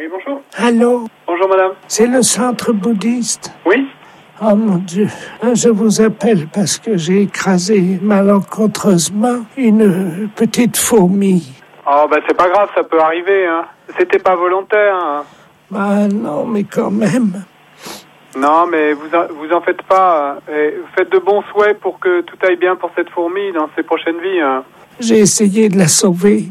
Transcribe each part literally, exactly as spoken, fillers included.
Oui, bonjour. Allô? Bonjour, madame. C'est le centre bouddhiste? Oui. Oh mon Dieu, je vous appelle parce que j'ai écrasé malencontreusement une petite fourmi. Oh, bah c'est pas grave, ça peut arriver, hein. C'était pas volontaire, hein. Bah non, mais quand même. Non, mais vous en, vous en faites pas. Et faites de bons souhaits pour que tout aille bien pour cette fourmi dans ses prochaines vies, hein. J'ai essayé de la sauver.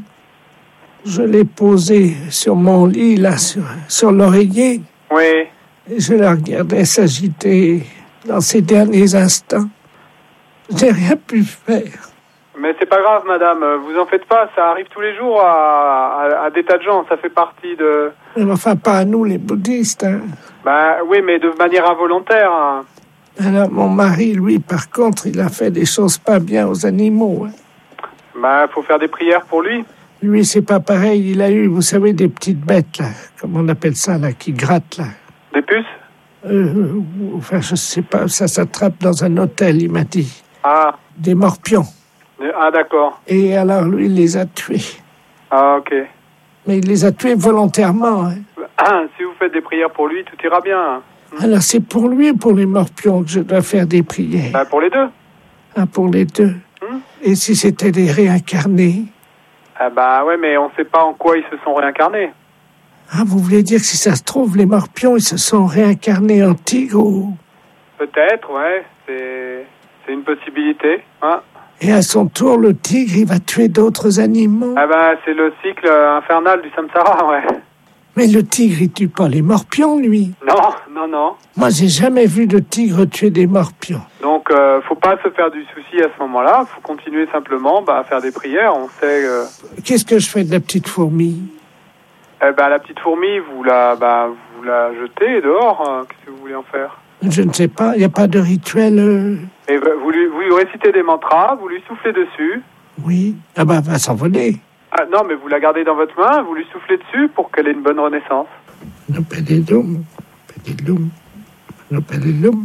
Je l'ai posée sur mon lit, là, sur, sur l'oreiller. Oui. Et je la regardais s'agiter dans ses derniers instants. J'ai rien pu faire. Mais c'est pas grave, madame. Vous en faites pas. Ça arrive tous les jours à, à, à des tas de gens. Ça fait partie de... Mais enfin, pas à nous, les bouddhistes, hein. Bah oui, mais de manière involontaire, hein. Alors, mon mari, lui, par contre, il a fait des choses pas bien aux animaux, hein. Bah, faut faire des prières pour lui. Lui, c'est pas pareil. Il a eu, vous savez, des petites bêtes, là. Comment on appelle ça, là, qui grattent, là. Des puces? Euh, enfin, je sais pas. Ça s'attrape dans un hôtel, il m'a dit. Ah. Des morpions. Ah, d'accord. Et alors, lui, il les a tués. Ah, ok. Mais il les a tués volontairement, hein. Ah, si vous faites des prières pour lui, tout ira bien. Alors, c'est pour lui ou pour les morpions que je dois faire des prières? Bah, pour les deux. Ah, pour les deux. Hmm? Et si c'était des réincarnés? Ah bah ouais, mais on sait pas en quoi ils se sont réincarnés. Ah, vous voulez dire que si ça se trouve, les morpions, ils se sont réincarnés en tigre ou... Peut-être, ouais. C'est, c'est une possibilité, hein. Et à son tour, le tigre, il va tuer d'autres animaux. Ah bah, c'est le cycle infernal du samsara, ouais. Mais le tigre, il tue pas les morpions, lui. Non, non, non. Moi, j'ai jamais vu de tigre tuer des morpions. Donc, euh, faut pas se faire du souci à ce moment-là. Faut continuer simplement bah, à faire des prières. On sait... Euh... Qu'est-ce que je fais de la petite fourmi? Eh ben, la petite fourmi, vous la, bah, vous la jetez dehors. Hein. Qu'est-ce que vous voulez en faire? Je ne sais pas. Il n'y a pas de rituel... Euh... Et vous lui, vous lui récitez des mantras, vous lui soufflez dessus. Oui. Ah bah, elle va s'envoler. Ah non, mais vous la gardez dans votre main, vous lui soufflez dessus pour qu'elle ait une bonne renaissance. Nopelelum, pelelum, nopelelum.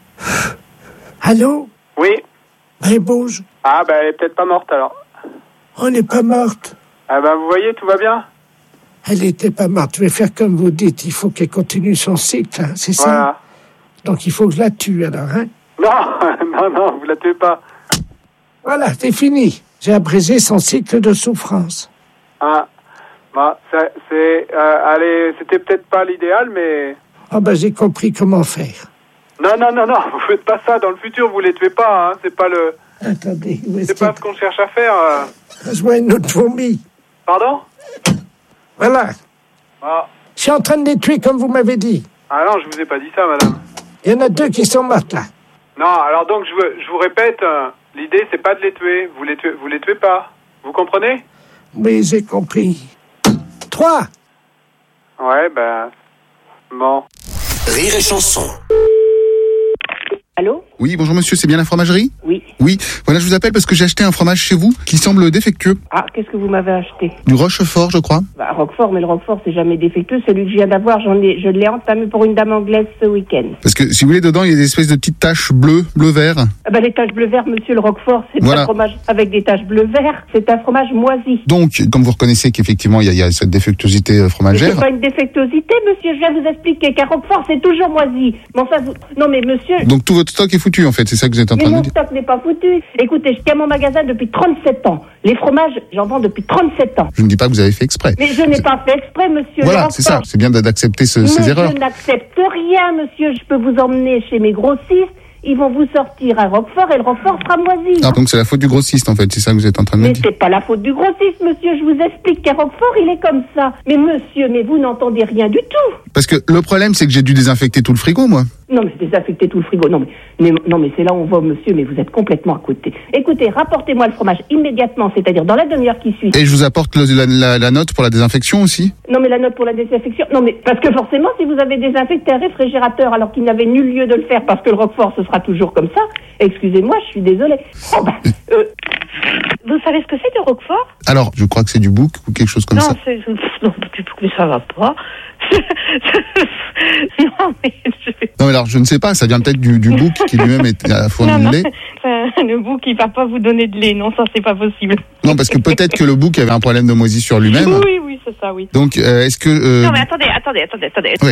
Allô? Oui. Elle bouge. Ah, ben, elle est peut-être pas morte, alors. On n'est pas morte. Ah ben, vous voyez, tout va bien? Elle n'était pas morte. Je vais faire comme vous dites. Il faut qu'elle continue son cycle, hein, c'est ça? Voilà. Donc, il faut que je la tue, alors, hein? Non, non, non, vous la tuez pas. Voilà, c'est fini. J'ai abrégé son cycle de souffrance. Ah, bah, c'est, c'est euh, allez, c'était peut-être pas l'idéal, mais... Ah ben, j'ai compris comment faire. Non, non, non, non, vous faites pas ça. Dans le futur, vous les tuez pas, hein. C'est pas le... Attendez, où est-ce C'est pas ce qu'on cherche à faire. Euh... Je vois une autre fourmi. Pardon? Voilà. Ah. Je suis en train de les tuer comme vous m'avez dit. Ah non, je vous ai pas dit ça, madame. Il y en a deux qui sont mortes, là. Non, alors donc, je, veux, je vous répète, euh, l'idée, c'est pas de les tuer. Vous les tuez, vous les tuez pas. Vous comprenez? Oui, j'ai compris. Trois. Ouais, ben... Bon. Rire et chanson. Allô? Oui, bonjour monsieur, c'est bien la fromagerie? Oui. Oui, voilà, je vous appelle parce que j'ai acheté un fromage chez vous qui semble défectueux. Ah, qu'est-ce que vous m'avez acheté? Du Rochefort, je crois. Bah, Roquefort, mais le Roquefort, c'est jamais défectueux. Celui que je viens d'avoir, j'en ai, je l'ai entamé pour une dame anglaise ce week-end. Parce que, si vous voulez, dedans, il y a des espèces de petites taches bleues, bleu-vert. Ah bah, les taches bleu-vert, monsieur, le Roquefort, c'est Voilà. un fromage avec des taches bleu-vert. C'est un fromage moisi. Donc, comme vous reconnaissez qu'effectivement, il y a, il y a cette défectuosité euh, Mais fromagère. c'est pas une défectuosité, monsieur. Je viens vous expliquer qu'un Roquefort, c'est toujours moisi. Mais enfin, vous... Non, mais monsieur... Donc, tout votre stock est foutu, en fait, c'est ça que vous êtes en Mais train de mon me dire. stock n'est pas foutu. Écoutez, je tiens mon magasin depuis trente-sept ans. Les fromages, j'en vends depuis trente-sept ans. Je ne dis pas que vous avez fait exprès. Mais je n'ai pas fait exprès, monsieur. Voilà, Le c'est ça. Roquefort. C'est bien d'accepter ce- Mais ces erreurs. je n'accepte rien, monsieur. Je peux vous emmener chez mes grossistes. Ils vont vous sortir un Roquefort et le Roquefort sera moisi. Ah, donc c'est la faute du grossiste, en fait, c'est ça que vous êtes en train de me Mais dire. c'est pas la faute du grossiste, monsieur. Je vous explique qu'un Roquefort, il est comme ça. Mais monsieur, mais vous n'entendez rien du tout. Parce que le problème, c'est que j'ai dû désinfecter tout le frigo, moi. Non, mais désinfectez tout le frigo. Non, mais, mais, non, mais c'est là où on va, monsieur, mais vous êtes complètement à côté. Écoutez, rapportez-moi le fromage immédiatement, c'est-à-dire dans la demi-heure qui suit. Et je vous apporte le- la, la- la note pour la désinfection aussi. Non, mais la note pour la désinfection. Non, mais parce que forcément, si vous avez désinfecté un réfrigérateur alors qu'il n'avait nul lieu de le faire parce que le Roquefort, ce sera toujours comme ça, excusez-moi, je suis désolée. Oh, bah, euh, Vous savez ce que c'est du Roquefort? Alors, je crois que c'est du bouc ou quelque chose comme Non, ça. c'est... Non, mais ça va pas. Non, mais... Je... Non, mais alors, je ne sais pas, ça vient peut-être du, du bouc qui lui-même est à fournir Non, le non, lait. euh, Le bouc, il va pas vous donner de lait. Non, ça, c'est pas possible. Non, parce que peut-être que le bouc avait un problème de moisissure lui-même. Oui, oui, c'est ça, oui. Donc, euh, est-ce que... Euh... Non, mais attendez, attendez, attendez, attendez. Oui.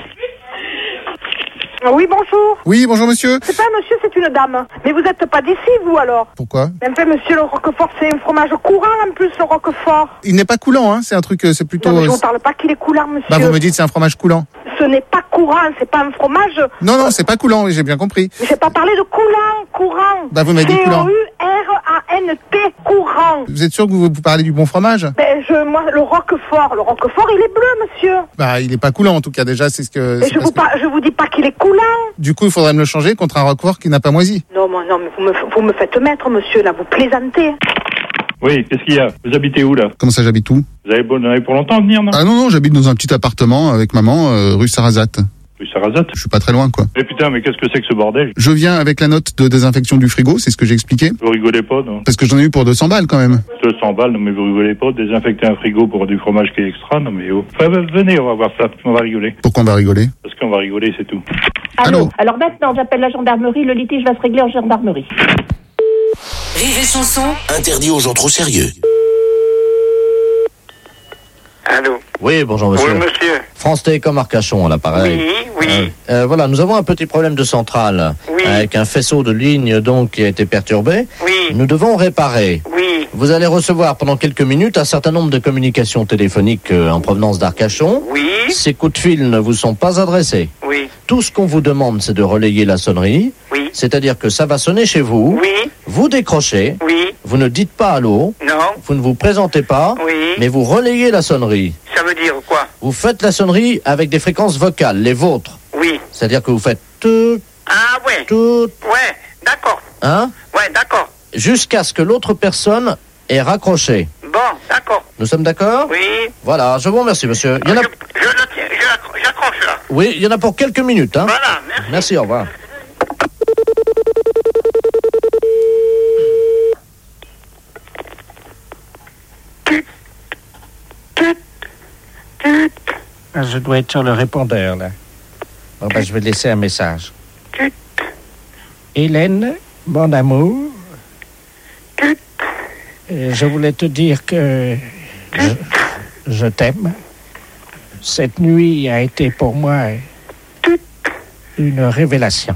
Oui, bonjour. Oui, bonjour monsieur. C'est pas un monsieur, c'est une dame. Mais vous êtes pas d'ici, vous, alors? Pourquoi? En fait, monsieur, le Roquefort, c'est un fromage courant, en plus, le Roquefort. Il n'est pas coulant, hein. C'est un truc, euh, c'est plutôt... Non, mais je vous parle pas qu'il est coulant, monsieur. Bah, vous me dites c'est un fromage coulant. Ce n'est pas courant, c'est pas un fromage... Non, non, c'est pas coulant, oui, j'ai bien compris. Mais j'ai pas parlé de coulant, courant. Bah, vous m'avez dit coulant. C O U R A N T, courant. Vous êtes sûr que vous, vous parlez du bon fromage? Ben, je, moi, le Roquefort, le Roquefort, il est bleu, monsieur. Bah, il est pas coulant, en tout cas, déjà, c'est ce que... Mais je vous, par... je vous dis pas qu'il est coulant. Du coup, il faudrait me le changer contre un Roquefort qui n'a pas moisi. Non, mais, non, mais vous me, vous me faites mettre, monsieur, là, vous plaisantez. Oui, qu'est-ce qu'il y a? Vous habitez où, là? Comment ça, j'habite où? Vous avez, bon, vous avez pour longtemps à venir, non? Ah non, non, j'habite dans un petit appartement avec maman, euh, rue Sarrazate. Rue Sarrazate? Je suis pas très loin, quoi. Mais putain, mais qu'est-ce que c'est que ce bordel? Je viens avec la note de désinfection du frigo, c'est ce que j'ai expliqué. Vous rigolez pas, non? Parce que j'en ai eu pour deux cents balles, quand même. deux cents balles, non mais vous rigolez pas, désinfecter un frigo pour du fromage qui est extra, non mais oh. Enfin, venez, on va voir ça, on va rigoler. Pourquoi on va rigoler? Parce qu'on va rigoler, c'est tout. Allô. Allô. Alors maintenant, j'appelle la gendarmerie, le litige va se régler en gendarmerie. Rire et chanson, interdit aux gens trop sérieux. Allô. Oui, bonjour monsieur. Oui, monsieur. France Télécom Arcachon à l'appareil. Oui, oui. Euh, euh, voilà, nous avons un petit problème de centrale. Oui. Avec un faisceau de lignes donc qui a été perturbé. Oui. Nous devons réparer. Oui. Vous allez recevoir pendant quelques minutes un certain nombre de communications téléphoniques euh, en provenance d'Arcachon. Oui. Ces coups de fil ne vous sont pas adressés. Oui. Tout ce qu'on vous demande, c'est de relayer la sonnerie. Oui. C'est-à-dire que ça va sonner chez vous. Oui. Vous décrochez. Oui. Vous ne dites pas allô. Non. Vous ne vous présentez pas. Oui. Mais vous relayez la sonnerie. Ça veut dire quoi? Vous faites la sonnerie avec des fréquences vocales, les vôtres. Oui. C'est-à-dire que vous faites tout, Ah ouais. tout, Ouais, d'accord. hein, Ouais, d'accord. jusqu'à ce que l'autre personne ait raccroché. Bon, d'accord. Nous sommes d'accord? Oui. Voilà, je vous remercie, monsieur. Il y en a... Je, je le tiens, je l'accro- j'accroche là. Oui, il y en a pour quelques minutes, hein. Voilà, merci. Merci, au revoir. Je dois être sur le répondeur, là. Bon, ben, je vais laisser un message. Hélène, mon amour, euh, je voulais te dire que je, je t'aime. Cette nuit a été pour moi une révélation.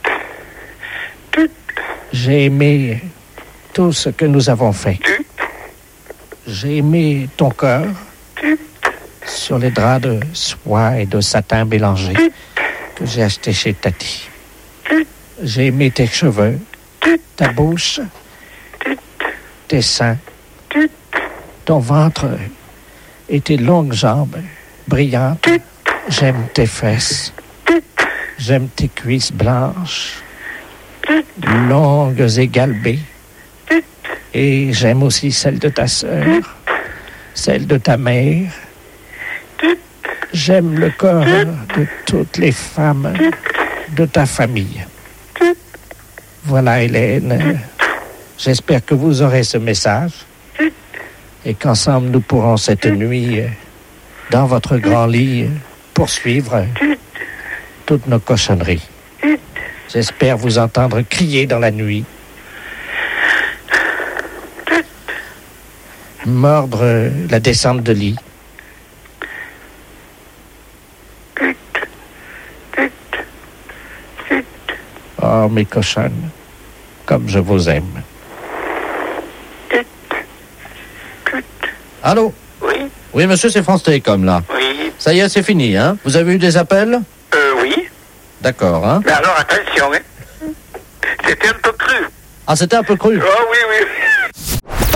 J'ai aimé tout ce que nous avons fait. J'ai aimé ton corps sur les draps de soie et de satin mélangés que j'ai achetés chez Tati. J'ai aimé tes cheveux, ta bouche, tes seins, ton ventre et tes longues jambes brillantes. J'aime tes fesses. J'aime tes cuisses blanches, longues et galbées. Et j'aime aussi celle de ta sœur, celle de ta mère. J'aime le corps de toutes les femmes de ta famille. Voilà, Hélène. J'espère que vous aurez ce message et qu'ensemble nous pourrons cette nuit, dans votre grand lit, poursuivre toutes nos cochonneries. J'espère vous entendre crier dans la nuit, mordre la descente de lit. Oh, mes cochonnes, comme je vous aime. Allô? Oui. Oui, monsieur, c'est France Télécom, là. Oui. Ça y est, c'est fini, hein? Vous avez eu des appels? Euh, oui. D'accord, hein? Mais alors, attention, hein. C'était un peu cru. Ah, c'était un peu cru? Oh, oui, oui.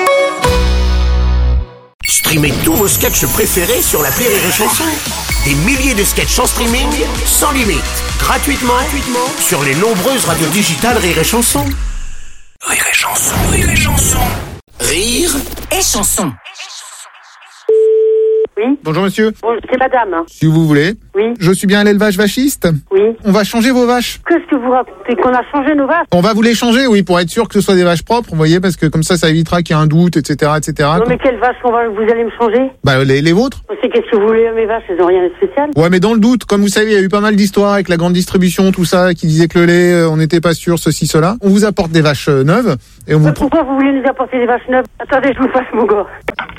Streamez tous vos sketchs préférés sur l'appli Rire et Chanson. Des milliers de sketchs en streaming, sans limite, gratuitement, gratuitement sur les nombreuses radios digitales Rire et Chanson. Rire et Chanson, Rire et Chanson. Rire et Chanson. Oui. Bonjour monsieur. Bon, c'est madame. Si vous voulez. Oui. Je suis bien à l'élevage vachiste. Oui. On va changer vos vaches. Qu'est-ce que vous racontez? Qu'on a changé nos vaches? On va vous les changer, oui, pour être sûr que ce soit des vaches propres, vous voyez, parce que comme ça, ça évitera qu'il y ait un doute, et cetera, et cetera. Non, mais quelles vaches qu'on va, vous allez me changer? Bah, les, les vôtres. C'est qu'est-ce que vous voulez à mes vaches? Elles ont rien de spécial. Ouais, mais dans le doute, comme vous savez, il y a eu pas mal d'histoires avec la grande distribution, tout ça, qui disait que le lait, euh, on n'était pas sûr, ceci, cela. On vous apporte des vaches euh, neuves, et on vous... Pourquoi vous voulez nous apporter des vaches neuves? Attendez, je vous passe mon gars.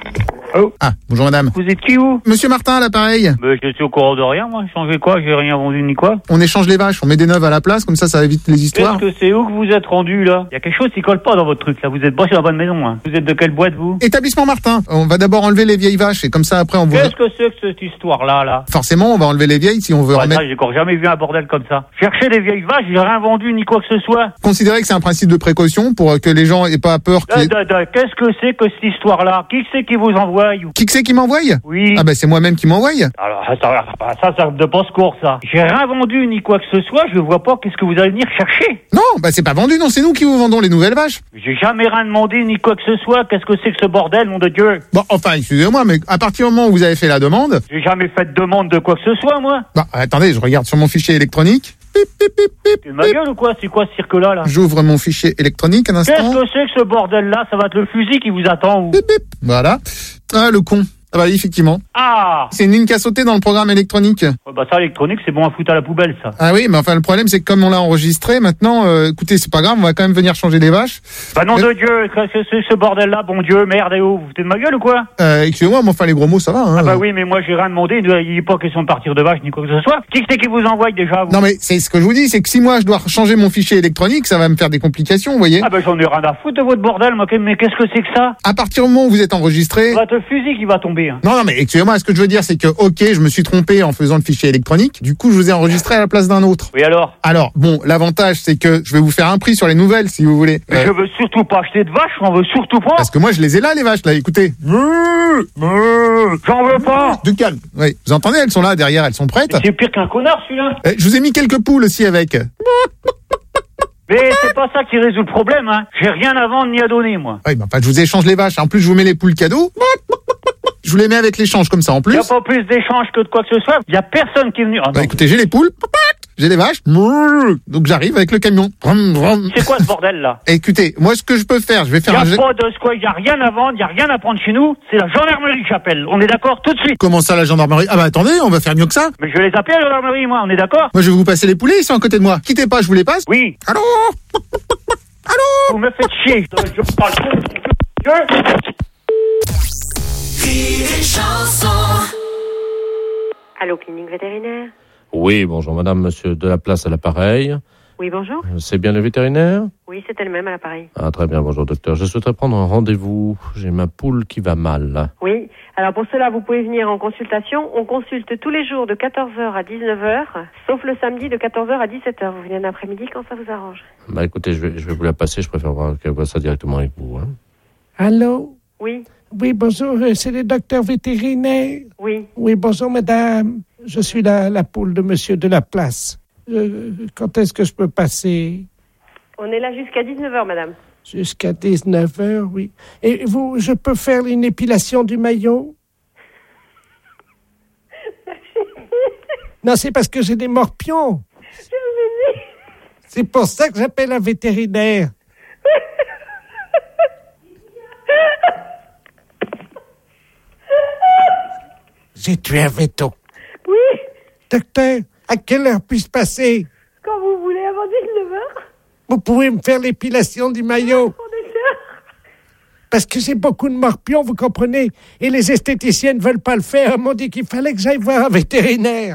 Oh. Ah, bonjour madame. Vous êtes qui, vous? Monsieur Martin, à l'appareil. Mais je suis au courant de rien, moi. Changer quoi? J'ai rien vendu ni quoi. On échange les vaches, on met des neuves à la place, comme ça, ça évite les histoires. Qu'est-ce que c'est? Où que vous êtes rendu, là? Il y a quelque chose qui colle pas dans votre truc, là. Vous êtes pas sur la bonne maison, hein. Vous êtes de quelle boîte, vous? Établissement Martin. On va d'abord enlever les vieilles vaches, et comme ça, après, on vous... Qu'est-ce que c'est que cette histoire-là, là? Forcément, on va enlever les vieilles si on veut ouais, remettre... Ça, j'ai encore jamais vu un bordel comme ça. Chercher des vieilles vaches, j'ai rien vendu ni quoi que ce soit. Considérez que c'est un principe de précaution pour que les gens aient pas peur qu'il y ait... Da, da, da. Qu'est-ce que c'est que cette histoire-là? Qui c'est qui vous envoie? Qui c'est qui m'envoie? Oui. Ah bah c'est moi-même qui m'envoie. Alors ça, ça, ça de passe-court, ça. J'ai rien vendu ni quoi que ce soit, je vois pas qu'est-ce que vous allez venir chercher. Non, bah c'est pas vendu, non, c'est nous qui vous vendons les nouvelles vaches. J'ai jamais rien demandé ni quoi que ce soit, qu'est-ce que c'est que ce bordel, nom de Dieu? Bon, enfin, excusez-moi, mais à partir du moment où vous avez fait la demande... J'ai jamais fait de demande de quoi que ce soit, moi. Bah, attendez, je regarde sur mon fichier électronique. Pip, pip, pip, pip, c'est ma gueule ou quoi? C'est quoi ce cirque-là, là? J'ouvre mon fichier électronique un instant. Qu'est-ce que c'est que ce bordel-là? Ça va être le fusil qui vous attend, ou? Pip, pip. Voilà. Ah, le con. Ah bah effectivement. Ah. C'est une ligne qui a sauté dans le programme électronique. Ouais, bah ça, électronique, c'est bon à foutre à la poubelle, ça. Ah oui, mais enfin le problème c'est que comme on l'a enregistré, maintenant, euh, écoutez, c'est pas grave, on va quand même venir changer les vaches. Bah nom mais... de Dieu, c'est ce, ce bordel-là, bon Dieu, merde et oh, vous foutez de ma gueule ou quoi? Euh, excusez-moi, mais enfin les gros mots ça va. Hein. Ah bah oui, mais moi j'ai rien demandé, il n'est pas question de partir de vache ni quoi que ce soit. Qui c'est qui vous envoie déjà, vous? Non mais c'est ce que je vous dis, c'est que si moi je dois changer mon fichier électronique, ça va me faire des complications, vous voyez. Ah bah j'en ai rien à foutre de votre bordel, moi, mais qu'est-ce que c'est que ça? À partir du moment où vous êtes enregistré... Ça va être le fusil qui va tomber. Hein. Non, non, mais excusez-moi, ce que je veux dire, c'est que, ok, je me suis trompé en faisant le fichier électronique. Du coup, je vous ai enregistré à la place d'un autre. Oui, alors? Alors, bon, l'avantage, c'est que je vais vous faire un prix sur les nouvelles, si vous voulez. Mais euh... je veux surtout pas acheter de vaches, j'en veux surtout pas. Parce que moi, je les ai là, les vaches, là, écoutez. J'en veux pas. Du calme. Oui, vous entendez, elles sont là, derrière, elles sont prêtes. C'est pire qu'un connard, celui-là. Euh, je vous ai mis quelques poules aussi avec. Mais c'est pas ça qui résout le problème, hein. J'ai rien à vendre ni à donner, moi. Oui, bah, enfin, je vous échange les vaches. En plus, je vous mets les poules cadeaux. Je vous les mets avec l'échange comme ça en plus. Il n'y a pas plus d'échange que de quoi que ce soit. Il n'y a personne qui est venu. Ah, bah écoutez, j'ai les poules, j'ai les vaches, donc j'arrive avec le camion. C'est quoi ce bordel là? Écoutez, moi ce que je peux faire, je vais faire un... un... Il n'y a pas de quoi, il n'y a rien à vendre, il n'y a rien à prendre chez nous. C'est la gendarmerie que j'appelle. On est d'accord tout de suite? Comment ça la gendarmerie? Ah bah attendez, on va faire mieux que ça. Mais je vais les appeler à la gendarmerie, moi, on est d'accord? Moi je vais vous passer les poulets, ils sont à côté de moi. Quittez pas, je vous les passe. Oui. Allô? Allô? Vous me faites chier. Je parle pas. Allô, clinique vétérinaire? Oui, bonjour madame, monsieur de la place à l'appareil. Oui, bonjour. C'est bien le vétérinaire? Oui, c'est elle-même à l'appareil. Ah, très bien, bonjour docteur. Je souhaiterais prendre un rendez-vous. J'ai ma poule qui va mal. Oui, alors pour cela, vous pouvez venir en consultation. On consulte tous les jours de quatorze heures à dix-neuf heures, sauf le samedi de quatorze heures à dix-sept heures. Vous venez en après-midi quand ça vous arrange. Bah écoutez, je vais, je vais vous la passer, je préfère voir qu'elle voit ça directement avec vous. Hein. Allô? Oui. Oui, bonjour, c'est le docteur vétérinaire. Oui. Oui, bonjour madame. Je suis la, la poule de monsieur de la place. Euh, quand est-ce que je peux passer? On est là jusqu'à dix-neuf heures, madame. Jusqu'à dix-neuf heures, oui. Et vous, je peux faire une épilation du maillot? Non, c'est parce que j'ai des morpions. C'est pour ça que j'appelle un vétérinaire. J'ai tué un veto. Oui. Docteur, à quelle heure puis-je passer? Quand vous voulez, avant dix-neuf heures. Vous pouvez me faire l'épilation du maillot? Parce que j'ai beaucoup de morpions, vous comprenez? Et les esthéticiennes ne veulent pas le faire. Elles m'ont dit qu'il fallait que j'aille voir un vétérinaire.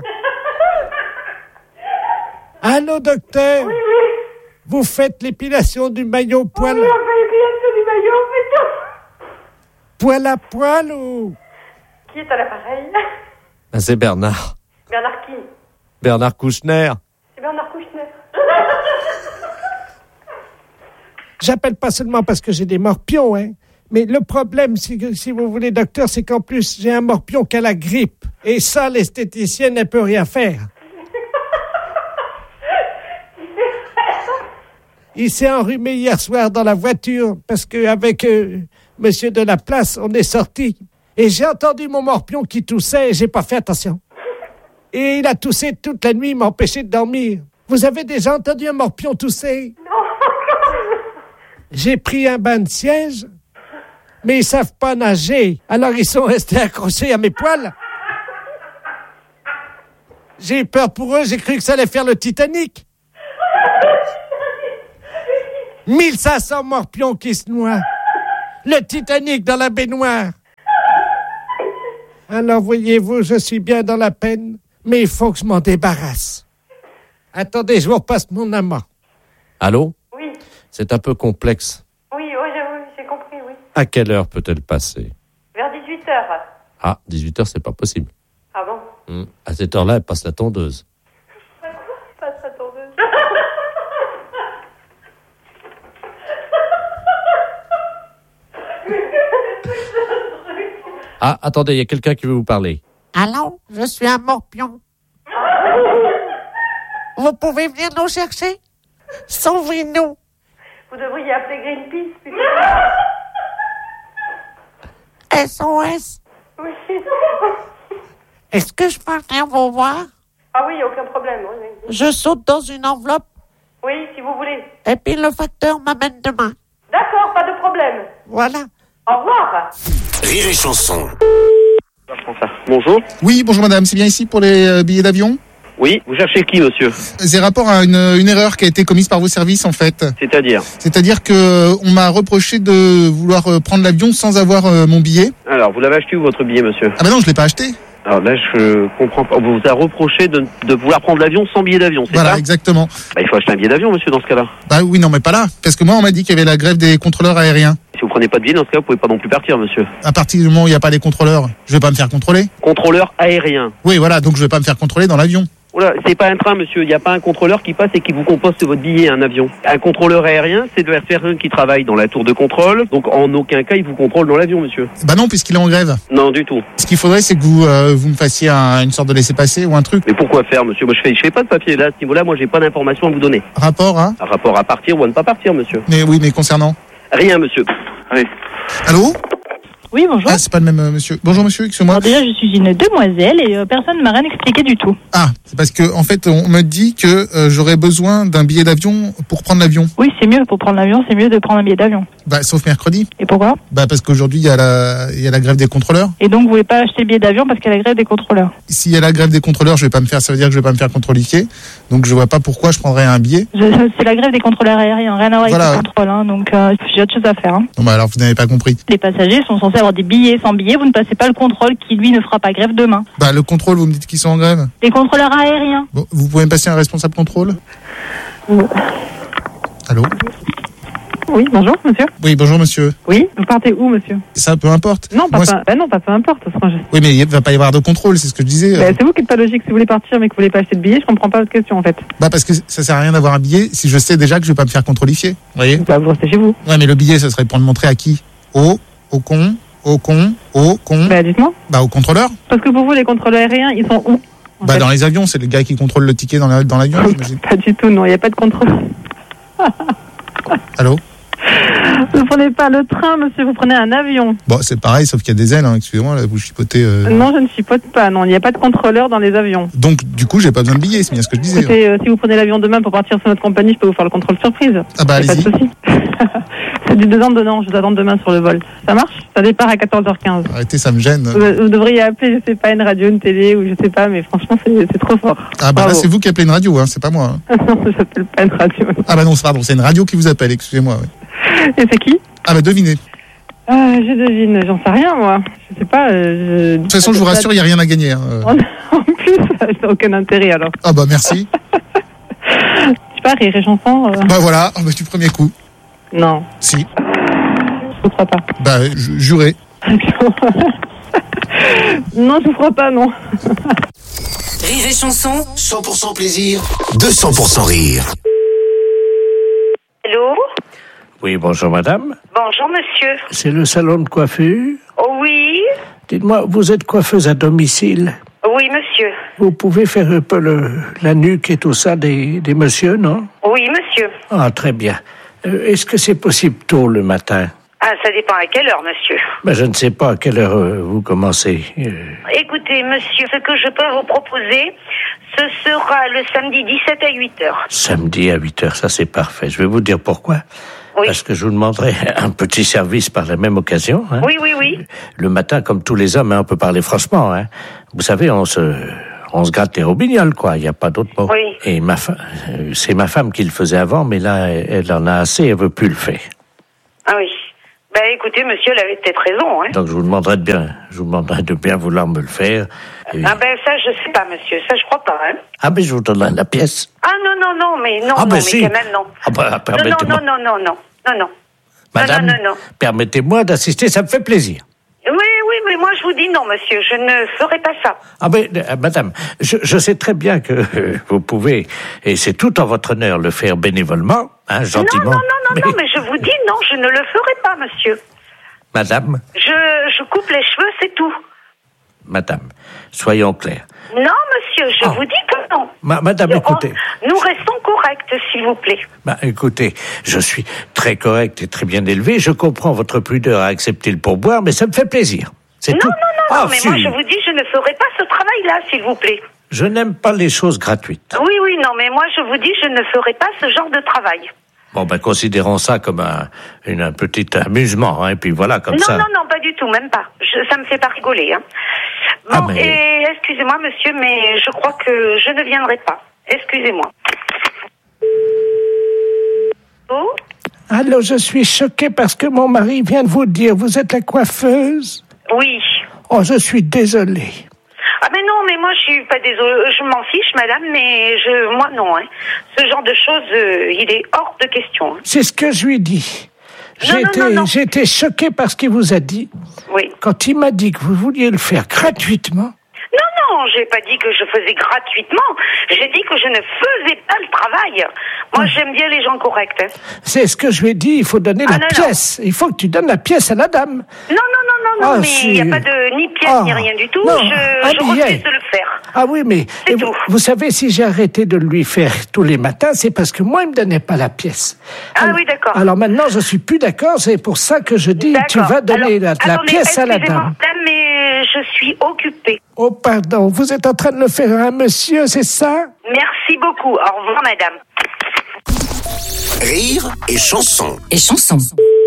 Allô, docteur? Oui, oui. Vous faites l'épilation du maillot poil... Oui, on fait l'épilation du maillot, on fait tout. Poil à poil ou... Qui est à l'appareil? Ah, c'est Bernard. Bernard qui? Bernard Kouchner. C'est Bernard Kouchner. J'appelle pas seulement parce que j'ai des morpions, hein. Mais le problème, si, si vous voulez, docteur, c'est qu'en plus, j'ai un morpion qui a la grippe. Et ça, l'esthéticienne, elle peut rien faire. Il s'est enrhumé hier soir dans la voiture parce qu'avec euh, monsieur de la place, on est sorti. Et j'ai entendu mon morpion qui toussait et j'ai pas fait attention. Et il a toussé toute la nuit, il m'a empêché de dormir. Vous avez déjà entendu un morpion tousser? Non. J'ai pris un bain de siège, mais ils savent pas nager. Alors ils sont restés accrochés à mes poils. J'ai eu peur pour eux, j'ai cru que ça allait faire le Titanic. mille cinq cents morpions qui se noient. Le Titanic dans la baignoire. Alors, voyez-vous, je suis bien dans la peine, mais il faut que je m'en débarrasse. Attendez, je vous repasse mon amant. Allô? Oui. C'est un peu complexe. Oui, oui, oui, j'ai compris, oui. À quelle heure peut-elle passer? Vers dix-huit heures. Ah, dix-huit heures, c'est pas possible. Ah bon? Hum. À cette heure-là, elle passe la tondeuse. Passe la tondeuse. Ah, attendez, il y a quelqu'un qui veut vous parler. Allô, je suis un morpion. Vous pouvez venir nous chercher? Sauvez-nous. Vous devriez appeler Greenpeace, plutôt. S O S. Oui. Est-ce que je peux venir vous voir? Ah oui, aucun problème. Oui, oui. Je saute dans une enveloppe. Oui, si vous voulez. Et puis le facteur m'amène demain. D'accord, pas de problème. Voilà. Au revoir. Rire et chanson. Bonjour. Oui, bonjour madame, c'est bien ici pour les euh, billets d'avion? Oui, vous cherchez qui, monsieur? C'est rapport à une, une erreur qui a été commise par vos services, en fait. C'est-à-dire? C'est-à-dire que on m'a reproché de vouloir euh, prendre l'avion sans avoir euh, mon billet. Alors, vous l'avez acheté où, votre billet, monsieur? Ah ben non, je l'ai pas acheté. Alors là, je comprends pas. On vous a reproché de, de vouloir prendre l'avion sans billet d'avion, c'est Voilà, ça? exactement. Bah, il faut acheter un billet d'avion, monsieur, dans ce cas-là. Bah oui, non, mais pas là. Parce que moi, on m'a dit qu'il y avait la grève des contrôleurs aériens. Si vous prenez pas de billet, dans ce cas, vous pouvez pas non plus partir, monsieur. À partir du moment où il n'y a pas les contrôleurs, je vais pas me faire contrôler. Contrôleur aérien. Oui, voilà, donc je vais pas me faire contrôler dans l'avion. Oula, c'est pas un train, monsieur. Il n'y a pas un contrôleur qui passe et qui vous compose votre billet, un avion. Un contrôleur aérien, c'est de faire un qui travaille dans la tour de contrôle. Donc, en aucun cas, il vous contrôle dans l'avion, monsieur. Bah non, puisqu'il est en grève. Non, du tout. Ce qu'il faudrait, c'est que vous, euh, vous me fassiez un, une sorte de laissez-passer ou un truc. Mais pourquoi faire, monsieur? Moi, je fais, je fais pas de papier. Là, à ce niveau-là, moi, j'ai pas d'informations à vous donner. Rapport, hein? Un rapport à partir ou à ne pas partir, monsieur. Mais oui, mais concernant? Rien, monsieur. Allez. Allô? Oui, bonjour. Ah, c'est pas le même euh, monsieur. Bonjour monsieur, excusez-moi. Alors déjà, je suis une demoiselle et euh, personne ne m'a rien expliqué du tout. Ah, c'est parce que en fait, on me dit que euh, j'aurais besoin d'un billet d'avion pour prendre l'avion. Oui, c'est mieux pour prendre l'avion, c'est mieux de prendre un billet d'avion. Bah, sauf mercredi. Et pourquoi? Bah, parce qu'aujourd'hui, il y a la, il y a la grève des contrôleurs. Et donc, vous voulez pas acheter le billet d'avion parce qu'il y a la grève des contrôleurs? S'il y a la grève des contrôleurs, je vais pas me faire, ça veut dire que je vais pas me faire contrôlifier. Donc, je vois pas pourquoi je prendrais un billet. Je- C'est la grève des contrôleurs aériens, rien à voir Voilà. avec le contrôle, hein, donc euh, j'ai autre chose à faire. Hein. Non, bah, alors, vous n'avez pas compris. Les passagers sont censés avoir des billets. Sans billets, vous ne passez pas le contrôle qui, lui, ne fera pas grève demain. Bah, le contrôle, vous me dites qu'ils sont en grève. Les contrôleurs aériens. Bon, vous pouvez me passer un responsable contrôle? Allô? Oui, bonjour, monsieur. Oui, bonjour monsieur. Oui, vous partez où, monsieur? Ça, peu importe. Non, pas, Moi, pas, bah non, pas peu importe. parce que je- Oui, mais il va pas y avoir de contrôle, c'est ce que je disais. Bah, c'est vous qui n'êtes pas logique. Si vous voulez partir mais que vous voulez pas acheter de billet, je comprends pas votre question, en fait. Bah, parce que ça sert à rien d'avoir un billet si je sais déjà que je vais pas me faire contrôlifier. Vous voyez? Bah, vous restez chez vous. Ouais, mais le billet, ce serait pour le montrer à qui? Au, au con, au con, au con. Bah, dites-moi. Bah, au contrôleur. Parce que pour vous, les contrôleurs aériens, ils sont où? en Bah, fait dans les avions, c'est le gars qui contrôle le ticket dans la- dans l'avion, j'imagine. Pas du tout, non, il n'y a pas de contrôle. Allô? Vous prenez pas le train, monsieur, vous prenez un avion. Bon, c'est pareil, sauf qu'il y a des ailes, hein. Excusez-moi, là, vous chipotez. euh. Non, je ne chipote pas, non, il n'y a pas de contrôleur dans les avions. Donc, du coup, j'ai pas besoin de billet, c'est bien ce que je disais. Écoutez, euh, si vous prenez l'avion demain pour partir sur notre compagnie, je peux vous faire le contrôle surprise. Ah bah, Y a pas de allez-y. souci. C'est du donnant-donnant, je vous attends demain sur le vol. Ça marche? Ça départ à quatorze heures quinze. Arrêtez, ça me gêne. Vous, vous devriez appeler, je sais pas, une radio, une télé, ou je sais pas, mais franchement, c'est c'est trop fort. Ah bah là, Bravo. c'est vous qui appelez une radio, hein, c'est pas moi. hein. Non, j'appelle pas une radio. Ah bah non, c'est- pardon, c'est une radio qui vous appelle, excusez-moi. ouais. Et c'est qui? Ah bah devinez. Euh, je devine, j'en sais rien, moi. Je sais pas. Euh, je... De toute façon, je vous rassure, il n'y a rien à gagner. hein. euh. En plus, ça n'a aucun intérêt, alors. Ah bah merci. Je sais pas, rire et chanson. euh, Bah voilà, ah bah, du premier coup. Non, Si. je vous crois pas. Bah, ju- juré. Non, je vous crois pas, non. Rire et chanson, cent pour cent plaisir, deux cents pour cent rire. Allô? Oui, bonjour madame. Bonjour, monsieur. C'est le salon de coiffure. Oh, oui. Dites-moi, vous êtes coiffeuse à domicile. Oui, monsieur. Vous pouvez faire un peu le, la nuque et tout ça des, des messieurs, non? Oui, monsieur. Ah, très bien. Euh, est-ce que c'est possible tôt le matin? Ah, ça dépend à quelle heure, monsieur. Ben, je ne sais pas à quelle heure euh, vous commencez. Euh, Écoutez, monsieur, ce que je peux vous proposer, ce sera le samedi dix-sept à huit heures. Samedi à huit heures, ça c'est parfait. Je vais vous dire pourquoi. Oui. Parce que je vous demanderai un petit service par la même occasion. Hein. Oui, oui, oui. Le matin, comme tous les hommes, hein, on peut parler franchement. Hein. Vous savez, on se... On se gratte les robignoles, quoi. Il n'y a pas d'autre mot. Oui. Et ma fa... c'est ma femme qui le faisait avant, mais là, elle en a assez, elle veut plus le faire. Ah oui. Ben écoutez, monsieur, elle avait peut-être raison. Hein. Donc je vous demanderai de bien, je vous demanderai de bien vouloir me le faire. Et... Ah ben ça, je sais pas, monsieur. Ça, je crois pas. Hein. Ah ben je vous donnerai la pièce. Ah non, non, non, mais non, Ah, non, ben, mais si. quand même non. Ah ben, permettez-moi. Non, non, non, non, non, non, non. Madame, non, non, non. permettez-moi d'assister, ça me fait plaisir. Oui, oui, mais moi je vous dis non, monsieur, je ne ferai pas ça. Ah ben, euh, madame, je, je sais très bien que euh, vous pouvez, et c'est tout en votre honneur, le faire bénévolement, hein, gentiment. Non, non, non, non, mais... non, mais je vous dis non, je ne le ferai pas, monsieur. Madame, Je, je coupe les cheveux, c'est tout. madame, soyons clairs. Non, monsieur, je Oh. vous dis que non. Ma- madame, On- écoutez. Nous restons corrects, s'il vous plaît. Bah, écoutez, je suis très correct et très bien élevé. Je comprends votre pudeur à accepter le pourboire, mais ça me fait plaisir. C'est Non, tout. non, non, Ah, non, mais si. moi je vous dis, je ne ferai pas ce travail-là, s'il vous plaît. Je n'aime pas les choses gratuites. Oui, oui, non, mais moi je vous dis, je ne ferai pas ce genre de travail. Bon, ben, considérons ça comme un, une, un petit amusement, hein, et puis voilà, comme non, ça. non, non, pas du tout, même pas. Je, ça me fait pas rigoler. Hein. Bon, Ah, mais- et excusez-moi, monsieur, mais je crois que je ne viendrai pas. Excusez-moi. Oh, Allô, je suis choquée parce que mon mari vient de vous dire, vous êtes la coiffeuse? oui. Oh, je suis désolé. Ah mais non, mais moi je suis pas désolée, je m'en fiche, madame, mais je, moi non. Hein. Ce genre de choses, euh, il est hors de question. Hein. C'est ce que je lui dis. Non, J'ai non, été, non, non. j'ai été choquée par ce qu'il vous a dit. Oui. Quand il m'a dit que vous vouliez le faire gratuitement. Non, non, j'ai pas dit que je faisais gratuitement. J'ai dit que je ne faisais pas le travail. Moi, j'aime bien les gens corrects. Hein. C'est ce que je lui ai dit, il faut donner Ah, la non, non. pièce. Il faut que tu donnes la pièce à la dame. Non, non, non, non, Ah, non, mais il n'y a si. pas de ni pièce Ah, ni rien du tout. non, je un je billet. refuse de le faire. Ah oui, mais et vous, vous savez, si j'ai arrêté de lui faire tous les matins, c'est parce que moi, il me donnait pas la pièce. Ah alors, oui, d'accord. Alors maintenant, je suis plus d'accord, c'est pour ça que je dis, tu D'accord. vas donner Alors, la, la attendez, pièce à la excusez-moi, dame. madame, mais je suis occupée. Oh, pardon, vous êtes en train de le faire à un monsieur, c'est ça? Merci beaucoup. Au revoir, madame. Rire et chanson. Et chanson.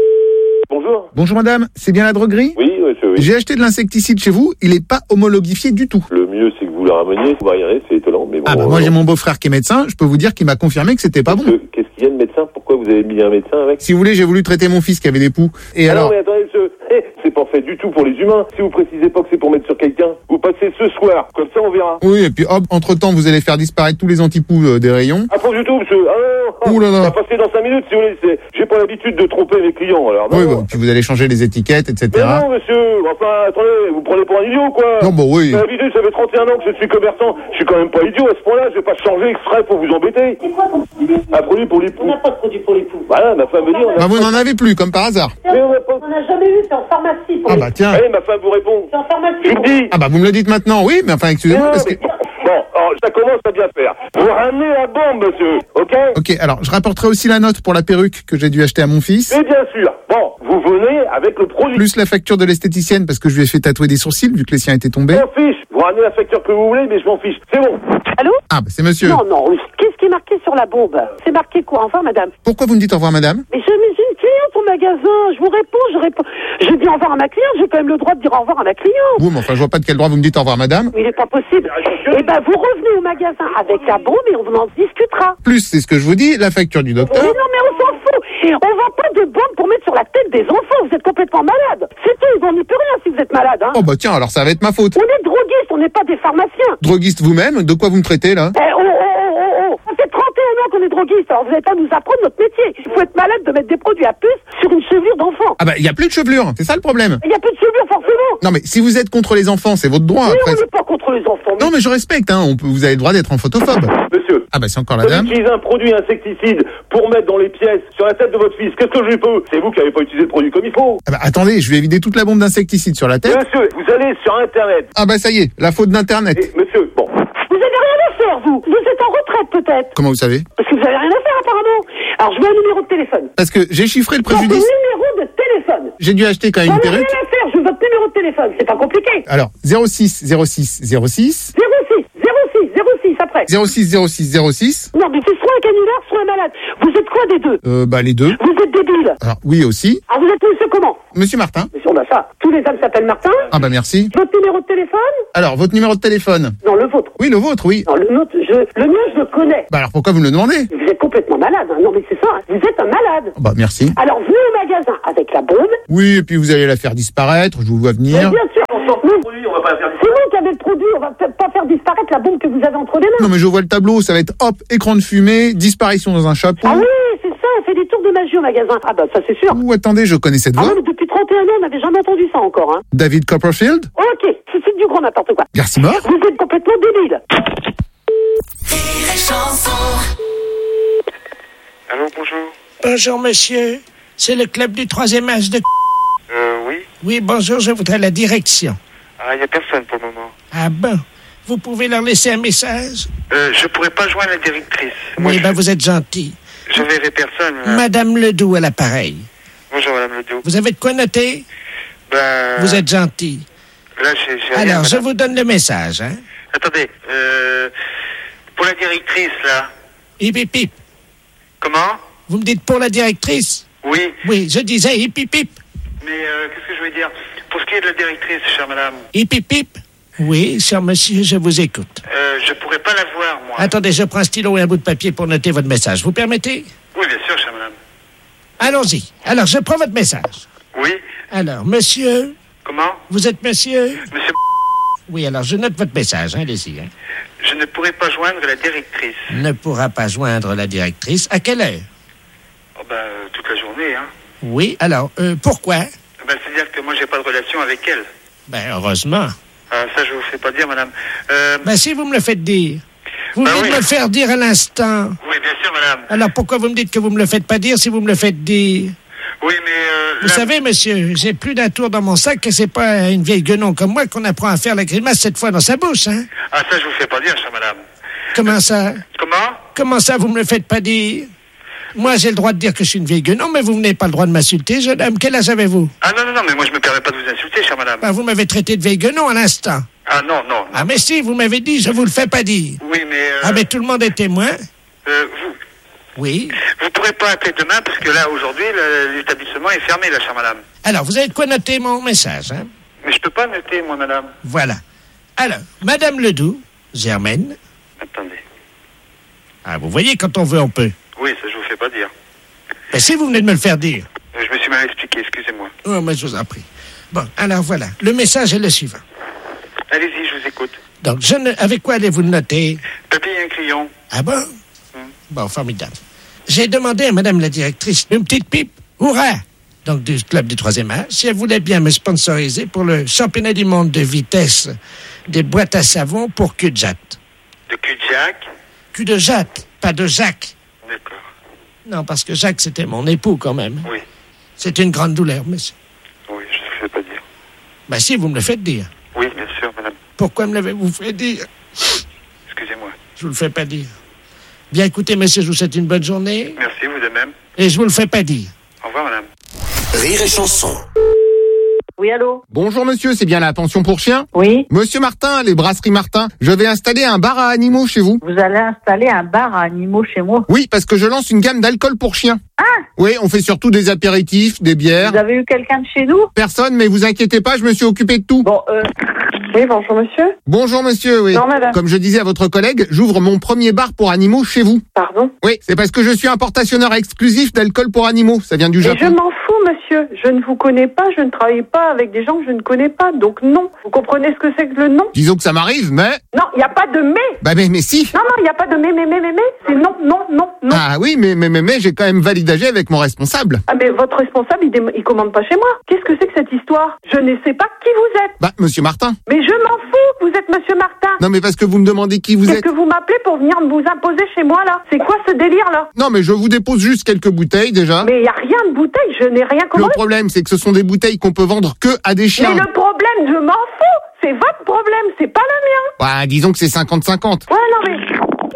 Bonjour. Bonjour madame, c'est bien la droguerie? Oui, monsieur, oui. J'ai acheté de l'insecticide chez vous, il est pas homologifié du tout. Le mieux, c'est que vous le rameniez, vous verrez, c'est étonnant, mais bon. Ah bah moi j'ai mon beau-frère qui est médecin, je peux vous dire qu'il m'a confirmé que c'était pas bon. Monsieur, qu'est-ce qu'il y a de médecin? Pourquoi vous avez mis un médecin avec? Si vous voulez, j'ai voulu traiter mon fils qui avait des poux. Et Ah alors non, mais attendez, monsieur, eh, c'est pas fait du tout pour les humains. Si vous précisez pas que c'est pour mettre sur quelqu'un, vous passez ce soir, comme ça on verra. Oui, et puis hop, entre-temps, vous allez faire disparaître tous les antipoux euh, des rayons. Ah, pas du tout, monsieur. Ah non, Ouh là là. ça va passer dans cinq minutes, si vous voulez. c'est- J'ai pas l'habitude de tromper mes clients, alors. Non, Oui, non. bah, puis vous allez changer les étiquettes, et Mais cetera. non, monsieur, enfin, attendez, vous prenez pour un idiot, quoi. Non, bah oui. Vous avez l'habitude, ça fait trente et un ans que je suis commerçant. Je suis quand même pas idiot à ce point-là, je vais pas changer exprès pour vous embêter. C'est quoi ton produit? Un produit pour les poux. On n'a pas de produit pour les poux. Voilà, ma femme me dit, on a... Bah vous n'en avez plus, comme par hasard. Mais on n'a pas... On n'a jamais eu, c'est en pharmacie pour Ah les bah tiens. Allez, ma femme vous répond. C'est en pharmacie. Je vous le dis. Ah bah vous me le dites maintenant, oui, mais enfin excusez-moi Non, parce que... mais- Bon, alors, ça commence à bien faire. Vous ramenez la bombe, monsieur, ok? Ok, alors je rapporterai aussi la note pour la perruque que j'ai dû acheter à mon fils. Mais bien sûr. Bon, vous venez avec le produit. Plus la facture de l'esthéticienne parce que je lui ai fait tatouer des sourcils vu que les siens étaient tombés. Je m'en fiche. Vous ramenez la facture que vous voulez, mais je m'en fiche. C'est bon. Allô? Ah bah c'est monsieur. Non, non, qu'est-ce qui est marqué sur la bombe? C'est marqué quoi? Enfin, madame? Pourquoi vous me dites au revoir madame? Mais je mais j'ai une cliente au magasin, je vous réponds, je réponds. Je dis au revoir à ma cliente, j'ai quand même le droit de dire au revoir à ma cliente. Oui, mais enfin je vois pas de quel droit vous me dites au revoir madame. Il n'est pas possible. Eh ben, vous revenez au magasin avec la bombe et on en discutera. Plus, c'est ce que je vous dis, la facture du Mais docteur. non, mais on s'en fout. On vend pas de bombe pour mettre sur la tête des enfants. Vous êtes complètement malade. C'est tout, on n'y peut rien si vous êtes malade. Hein. Oh bah tiens, alors ça va être ma faute. On est droguistes, on n'est pas des pharmaciens. Droguiste vous-même, de quoi vous me traitez là? Eh, oh, oh, oh, oh, oh. Ça fait trente et un ans qu'on est droguistes, alors vous n'allez pas nous apprendre notre métier. Il faut être malade de mettre des produits à puce sur une chevelure d'enfant. Ah bah il y a plus de chevelure, c'est ça le problème. Il n'y a plus de chevelure forcément. Non mais si vous êtes contre les enfants, c'est votre droit Mais après. on n'est pas contre les enfants. Non mais je respecte, hein, on peut, vous avez le droit d'être en photophobe. Monsieur. Ah bah c'est encore la Vous dame. utilisez un produit insecticide pour mettre dans les pièces sur la tête de votre fils. Qu'est-ce que je lui peux? C'est vous qui n'avez pas utilisé le produit comme il faut. Ah bah attendez, je vais vider toute la bombe d'insecticide sur la tête. Monsieur, vous allez sur Internet. Ah bah ça y est, la faute d'internet. Et, monsieur, bon. Vous avez rien à faire, vous. Vous êtes en retraite peut-être. Comment vous savez? Parce que vous avez rien à faire apparemment. Alors je veux un numéro de téléphone. Parce que j'ai chiffré le Donc, le préjudice. numéro de téléphone. J'ai dû acheter quand même J'en une ai rien perruque. à faire, je veux votre numéro de téléphone, c'est pas compliqué. Alors, zéro six zéro six zéro six. zéro six, zéro six, zéro six après. zéro six zéro six zéro six. Non, mais c'est soit un canular, soit un malade. Vous êtes quoi des deux? Euh, bah, les deux. Vous êtes débile. Alors, oui aussi. Ah, vous êtes monsieur comment? Monsieur Martin. Monsieur, bah ça, tous les hommes s'appellent Martin. Ah bah merci. Votre numéro de téléphone? Alors, votre numéro de téléphone? Non, le vôtre. Oui, le vôtre, oui. Non, le nôtre, je, le mien, je le connais. Bah alors, pourquoi vous me le demandez? Vous êtes complètement malade, hein. Non, mais c'est ça, hein. Vous êtes un malade. Bah merci. Alors, venez au magasin avec la bombe. Oui, et puis vous allez la faire disparaître, je vous vois Mais venir. bien sûr, on s'en fout. On va pas la faire disparaître. C'est vous qui avez le produit, on va peut-être pas faire disparaître la bombe que vous avez entre les mains. Non mais je vois le tableau, ça va être hop, écran de fumée, disparition dans un chapeau. Ah oui, c'est ça, on fait des tours de magie au magasin. Ah bah ça c'est sûr. Ouh, attendez, je connais cette Ah voix. oui, mais depuis trente et un ans, on n'avait jamais entendu ça encore, hein. David Copperfield. Ok, c'est c'est du grand n'importe quoi. Garci mort. Vous êtes complètement débile. Allô, bonjour. Bonjour, monsieur. C'est le club du troisième âge de... Euh, oui. Oui, bonjour, je voudrais la direction. Ah, il n'y a personne pour le moment. Ah bon? Vous pouvez leur laisser un message? Euh, je pourrais pas joindre la directrice. Moi, Oui, je, ben vous êtes gentil. je verrai personne. là. Madame Ledoux à l'appareil. Bonjour, madame Ledoux. Vous avez de quoi noter? Ben... Vous êtes gentil. Là, j'ai j'ai rien, Alors, je madame. vous donne le message, hein? Attendez, euh... Pour la directrice, là. Hip, hip, hip. Comment? Vous me dites pour la directrice? Oui. Oui, je disais hip, hip, hip. Mais euh, qu'est-ce que je veux dire? Pour ce qui est de la directrice, chère madame, Hip, hip, hip. Oui, cher monsieur, je vous écoute. euh, je pourrais pas la voir, moi. Attendez, je prends un stylo et un bout de papier pour noter votre message. Vous permettez? Oui, bien sûr, chère madame. Allons-y. Alors, je prends votre message. Oui. Alors, monsieur, Comment? vous êtes monsieur? Monsieur, Oui, alors je note votre message, hein, allez-y. Hein. je ne pourrais pas joindre la directrice. Ne pourra pas joindre la directrice. À quelle heure? Oh, ben, euh, toute la journée, hein. Oui, alors, euh, pourquoi? Ben, c'est-à-dire que moi, j'ai pas de relation avec elle. Ben, heureusement. Ah, ça, je vous fais pas dire, madame. Euh... Ben, si vous me le faites dire. Vous Ben venez oui. de me le faire dire à l'instant. Oui, bien sûr, madame. Alors, pourquoi vous me dites que vous me le faites pas dire si vous me le faites dire? Oui, mais... Euh, Vous là- savez, monsieur, j'ai plus d'un tour dans mon sac que c'est pas une vieille guenon comme moi qu'on apprend à faire la grimace cette fois dans sa bouche, hein? Ah, ça, je vous fais pas dire, chère madame. Comment ça? Comment? Comment ça, vous me le faites pas dire? Moi, j'ai le droit de dire que je suis une vieille guenon, mais vous n'avez pas le droit de m'insulter, jeune homme. Quel âge avez-vous? Ah, non, non, non, mais moi, je me permets pas de vous insulter, chère madame. Ben, vous m'avez traité de vieille guenon à l'instant. Ah, non, non. Ah, mais si, vous m'avez dit, je vous le fais pas dire. Oui, mais... Euh, Ah, mais tout le monde est témoin. euh, vous... Oui. Vous pourrez pas appeler demain, parce que là, aujourd'hui, le- l'établissement est fermé, là, chère madame. Alors, vous avez de quoi noter mon message, hein? Mais je peux pas noter, moi, madame. Voilà. Alors, Madame Ledoux, Germaine. Attendez. Ah, vous voyez, quand on veut, on peut. Oui, ça, je vous fais pas dire. Ben, si vous venez de me le faire dire. Euh, Je me suis mal expliqué, excusez-moi. Oh, mais je vous en prie. Bon, alors voilà. Le message est le suivant. Allez-y, je vous écoute. Donc, je ne... avec quoi allez-vous le noter? Papier et un crayon. Ah bon? Bon, formidable. J'ai demandé à Madame la directrice une petite pipe. Hurrah! Donc, du club du troisième âge, si elle voulait bien me sponsoriser pour le championnat du monde de vitesse des boîtes à savon pour cul de jatte. De cul de Jacques. Cul de jatte, pas de Jacques. D'accord. Non, parce que Jacques, c'était mon époux quand même. Oui. C'est une grande douleur, monsieur. Oui, je ne fais pas dire. Ben si, vous me le faites dire. Oui, bien sûr, madame. Pourquoi me l'avez-vous fait dire? Excusez-moi. Je vous le fais pas dire. Bien, écoutez, monsieur, je vous souhaite une bonne journée. Merci, vous de même. Et je vous le fais pas dire. Au revoir, madame. Rire et chanson. Oui, allô? Bonjour monsieur, c'est bien la pension pour chiens? Oui. Monsieur Martin, les brasseries Martin, je vais installer un bar à animaux chez vous. Vous allez installer un bar à animaux chez moi? Oui, parce que je lance une gamme d'alcool pour chiens. Ah! Oui, on fait surtout des apéritifs, des bières. Vous avez eu quelqu'un de chez nous? Personne, mais vous inquiétez pas, je me suis occupé de tout. Bon, euh... Oui, bonjour monsieur. Bonjour monsieur, oui. Non, madame. Comme je disais à votre collègue, j'ouvre mon premier bar pour animaux chez vous. Pardon? Oui, c'est parce que je suis importationneur exclusif d'alcool pour animaux. Ça vient du Et Japon. je m'en fous, monsieur. Je ne vous connais pas, je ne travaille pas avec des gens que je ne connais pas, donc non. Vous comprenez ce que c'est que le non? Disons que ça m'arrive, mais... Non, il n'y a pas de mais. Bah mais, mais si. Non, non, il n'y a pas de mais, mais, mais, mais, mais. C'est non, non, non, non. Ah oui, mais, mais, mais, mais j'ai quand même validagé avec mon responsable. Ah, mais votre responsable, il, dé- il commande pas chez moi. Qu'est-ce que c'est que cette histoire? Je ne sais pas qui vous êtes. Bah, monsieur Martin. Mais je m'en fous que vous êtes monsieur Martin. Non mais parce que vous me demandez qui vous Qu'est-ce êtes. que vous m'appelez pour venir vous imposer chez moi, là? C'est quoi ce délire-là? Non mais je vous dépose juste quelques bouteilles déjà. Mais il n'y a rien de bouteille, je n'ai rien Le commandé. problème c'est que ce sont des bouteilles qu'on peut vendre que à des chiens. Mais le problème, je m'en fous. C'est votre problème, c'est pas le mien. Bah disons que c'est cinquante cinquante. Ouais, non, mais... Allô?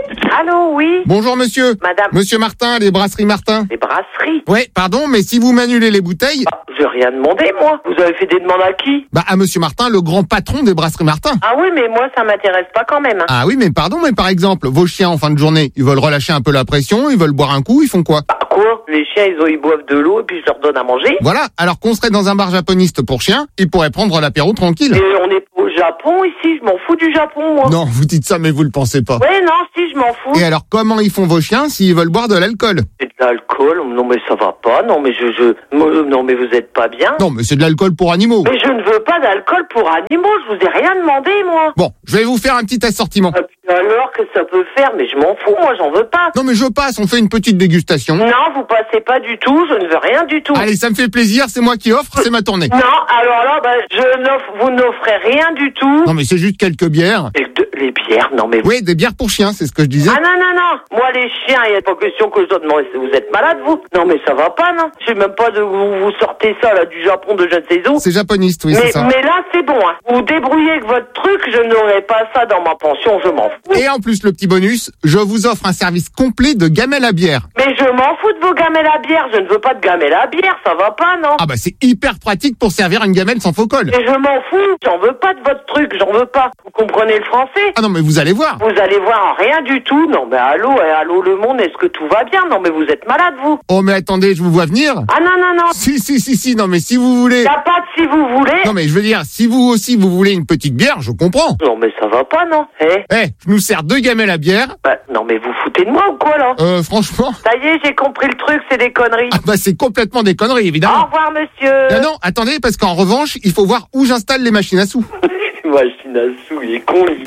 Allô, oui. Bonjour monsieur. Madame. Monsieur Martin, les brasseries Martin. Les brasseries. Ouais, pardon, mais si vous m'annulez les bouteilles... Ah, j'ai rien demandé, moi. Vous avez fait des demandes à qui? Bah, à monsieur Martin, le grand patron des brasseries Martin. Ah oui, mais moi, ça m'intéresse pas quand même. Hein. Ah oui, mais pardon, mais par exemple, vos chiens en fin de journée, ils veulent relâcher un peu la pression, ils veulent boire un coup, ils font quoi? Bah, quoi? Les chiens, ils, ont, ils boivent de l'eau et puis je leur donne à manger. Voilà, alors qu'on serait dans un bar japoniste pour chiens, ils pourraient prendre l'apéro tranquille. Mais on est au Japon ici, je m'en fous du Japon, moi. Non, vous dites ça, mais vous le pensez pas. Ouais, non, si, je m'en fous. Et alors, comment ils font vos chiens s'ils veulent boire de l'alcool? C'est de l'alcool? Non, mais ça va pas. Non, mais je, je, non, mais vous êtes pas bien. Non, mais c'est de l'alcool pour animaux. Mais je ne veux pas d'alcool pour animaux. Je vous ai rien demandé, moi. Bon, je vais vous faire un petit assortiment. Et puis alors que ça peut faire? Mais je m'en fous, moi, j'en veux pas. Non, mais je passe, on fait une petite dégustation. Non, vous passez pas du tout. Je ne veux rien du tout. Allez, ça me fait plaisir. C'est moi qui offre. C'est ma tournée. Non, alors là, bah, je n'offre, vous n'offrez rien du tout. Non, mais c'est juste quelques bières. Et de, les bières, non, mais. Oui, des bières pour chiens, c'est ce que je disais. Ah non, non, non. Moi, les chiens, il n'y a pas question que je donne. Non, vous êtes malade, vous? Non, mais ça va pas, non? Je sais même pas de vous, vous sortez ça, là, du Japon, de je ne sais où. C'est japoniste, oui, mais, c'est ça. Mais là, c'est bon, hein. Vous débrouillez avec votre truc, je n'aurai pas ça dans ma pension, je m'en fous. Et en plus, le petit bonus, je vous offre un service complet de gamelle à bière. Mais je m'en fous de vos gamelles à bière. Je ne veux pas de gamelle à bière, ça va pas, non? Ah bah, c'est hyper pratique pour servir une gamelle sans faux col. Mais je m'en fous. J'en veux pas de votre truc, j'en veux pas. Vous comprenez le français? Ah non, mais vous allez voir. Vous allez voir rien du tout. Non, mais allô, eh, allô le monde, est-ce que tout va bien? Non, mais vous êtes malade, vous. Oh, mais attendez, je vous vois venir. Ah non, non, non. Si, si, si, si, non, mais si vous voulez... Y a pas de si vous voulez. Non, mais je veux dire, si vous aussi vous voulez une petite bière, je comprends. Non, mais ça va pas, non? Eh, hey, je nous sers deux gamelles à bière. Bah, non, mais vous foutez de moi ou quoi, là? Euh, franchement... Ça y est, j'ai compris le truc, c'est des conneries. Ah bah, c'est complètement des conneries, évidemment. Au revoir, monsieur. Non, non, attendez, parce qu'en revanche, il faut voir où j'installe les machines à sous. Machine à sous, il est con, lui.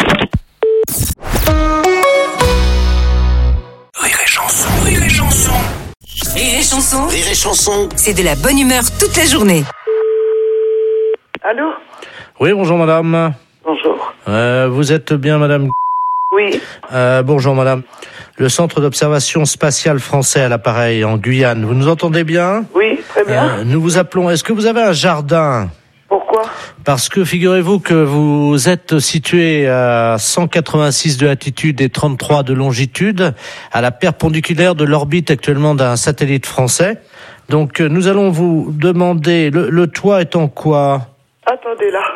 Rire et chanson, rire et chanson. Rire et chanson. Rire et chanson. C'est de la bonne humeur toute la journée. Allô? Oui, bonjour madame. Bonjour. Euh, vous êtes bien madame? Oui. Euh, bonjour madame. Le centre d'observation spatiale français à l'appareil en Guyane. Vous nous entendez bien? Oui, très bien. Euh, nous vous appelons. Est-ce que vous avez un jardin? Pourquoi? Parce que figurez-vous que vous êtes situé à cent quatre-vingt-six de latitude et trente-trois de longitude, à la perpendiculaire de l'orbite actuellement d'un satellite français. Donc nous allons vous demander, le, le toit est en quoi? Attendez là.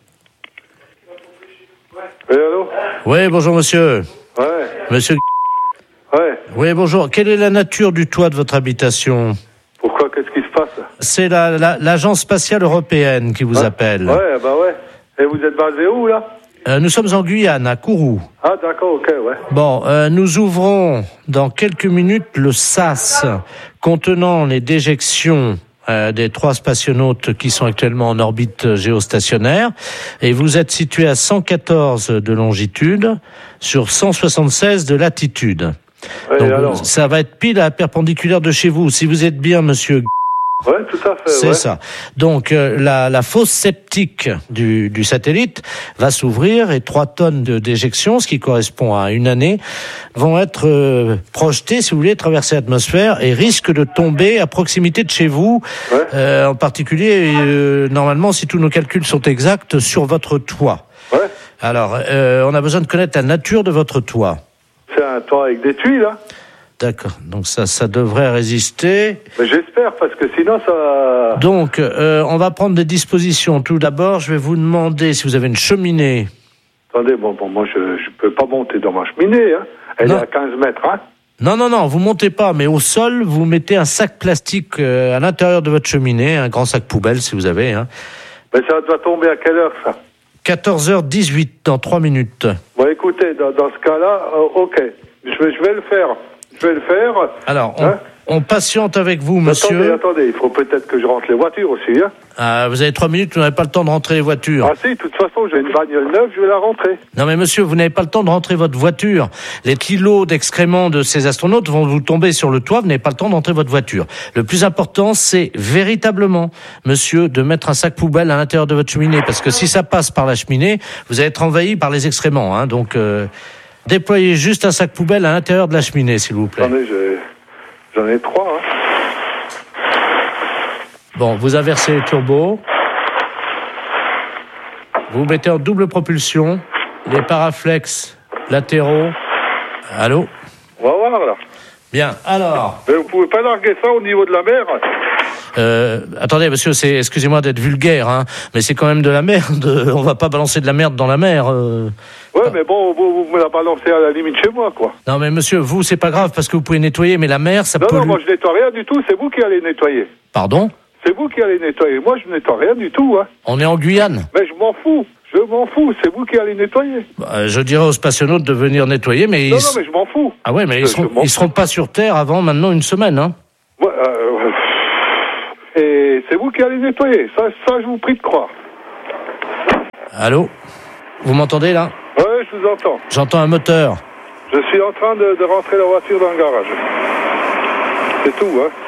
Oui, allô? Oui, bonjour monsieur. Ouais. Monsieur. Ouais. Oui, bonjour. Quelle est la nature du toit de votre habitation? Pourquoi? Qu'est-ce qui se passe? C'est la, la, l'agence spatiale européenne qui vous ah, appelle. Ouais, bah ouais. Et vous êtes basé où, là? Euh, nous sommes en Guyane, à Kourou. Ah, d'accord, ok, ouais. Bon, euh, nous ouvrons dans quelques minutes le sas contenant les déjections euh, des trois spationautes qui sont actuellement en orbite géostationnaire. Et vous êtes situé à cent quatorze de longitude sur cent soixante-seize de latitude. Ouais, donc, alors ça va être pile à la perpendiculaire de chez vous. Si vous êtes bien, monsieur. Ouais, tout à fait. C'est ouais. ça. Donc euh, la, la fosse septique du, du satellite va s'ouvrir et trois tonnes de déjection, ce qui correspond à une année, vont être euh, projetées, si vous voulez, traverser l'atmosphère et risquent de tomber à proximité de chez vous. Ouais. Euh, en particulier, euh, normalement, si tous nos calculs sont exacts, sur votre toit. Ouais. Alors, euh, on a besoin de connaître la nature de votre toit. C'est un toit avec des tuiles, là. D'accord. Donc ça, ça devrait résister. Mais j'espère, parce que sinon ça... Donc, euh, on va prendre des dispositions. Tout d'abord, je vais vous demander si vous avez une cheminée. Attendez, bon, bon moi je je peux pas monter dans ma cheminée, hein. Elle Non. est à quinze mètres, hein. Non, non, non, vous montez pas, mais au sol, vous mettez un sac plastique euh, à l'intérieur de votre cheminée, un grand sac poubelle si vous avez. Hein. Mais ça doit tomber à quelle heure, ça? quatorze heures dix-huit, dans trois minutes. Bon, écoutez, dans, dans ce cas-là, euh, ok, je vais, je vais le faire. Je vais le faire. Alors, on, hein? on patiente avec vous, monsieur. Attendez, attendez, il faut peut-être que je rentre les voitures aussi, hein. Ah, vous avez trois minutes, vous n'avez pas le temps de rentrer les voitures. Ah si, de toute façon, j'ai une bagnole neuve, je vais la rentrer. Non mais monsieur, vous n'avez pas le temps de rentrer votre voiture. Les kilos d'excréments de ces astronautes vont vous tomber sur le toit, vous n'avez pas le temps de rentrer votre voiture. Le plus important, c'est véritablement, monsieur, de mettre un sac poubelle à l'intérieur de votre cheminée, parce que si ça passe par la cheminée, vous allez être envahi par les excréments, hein, donc... Euh, déployez juste un sac poubelle à l'intérieur de la cheminée, s'il vous plaît. J'en ai, j'ai, j'en ai trois. Hein. Bon, vous inversez les turbos. Vous mettez en double propulsion les paraflexes latéraux Allô? On va voir, là. Bien, alors... Mais vous pouvez pas larguer ça au niveau de la mer. Euh, attendez, monsieur, c'est, excusez-moi d'être vulgaire, hein, mais c'est quand même de la merde. On va pas balancer de la merde dans la mer. Euh... Ouais, mais bon, vous, vous me la balancez à la limite chez moi, quoi. Non, mais monsieur, vous, c'est pas grave parce que vous pouvez nettoyer, mais la mer, ça non, pollue. Non, non, moi je nettoie rien du tout, c'est vous qui allez nettoyer. Pardon? C'est vous qui allez nettoyer. Moi, je nettoie rien du tout, hein. On est en Guyane. Mais je m'en fous. Je m'en fous. C'est vous qui allez nettoyer. Bah, je dirais aux spationautes de venir nettoyer, mais... Non, ils... non, mais je m'en fous. Ah ouais, mais je, ils seront, ils seront pas sur Terre avant maintenant une semaine, hein. Ouais, euh... Et c'est vous qui allez nettoyer. Ça, ça, je vous prie de croire. Allô? Vous m'entendez, là? Ouais, je vous entends. J'entends un moteur. Je suis en train de, de rentrer la voiture dans le garage. C'est tout, hein.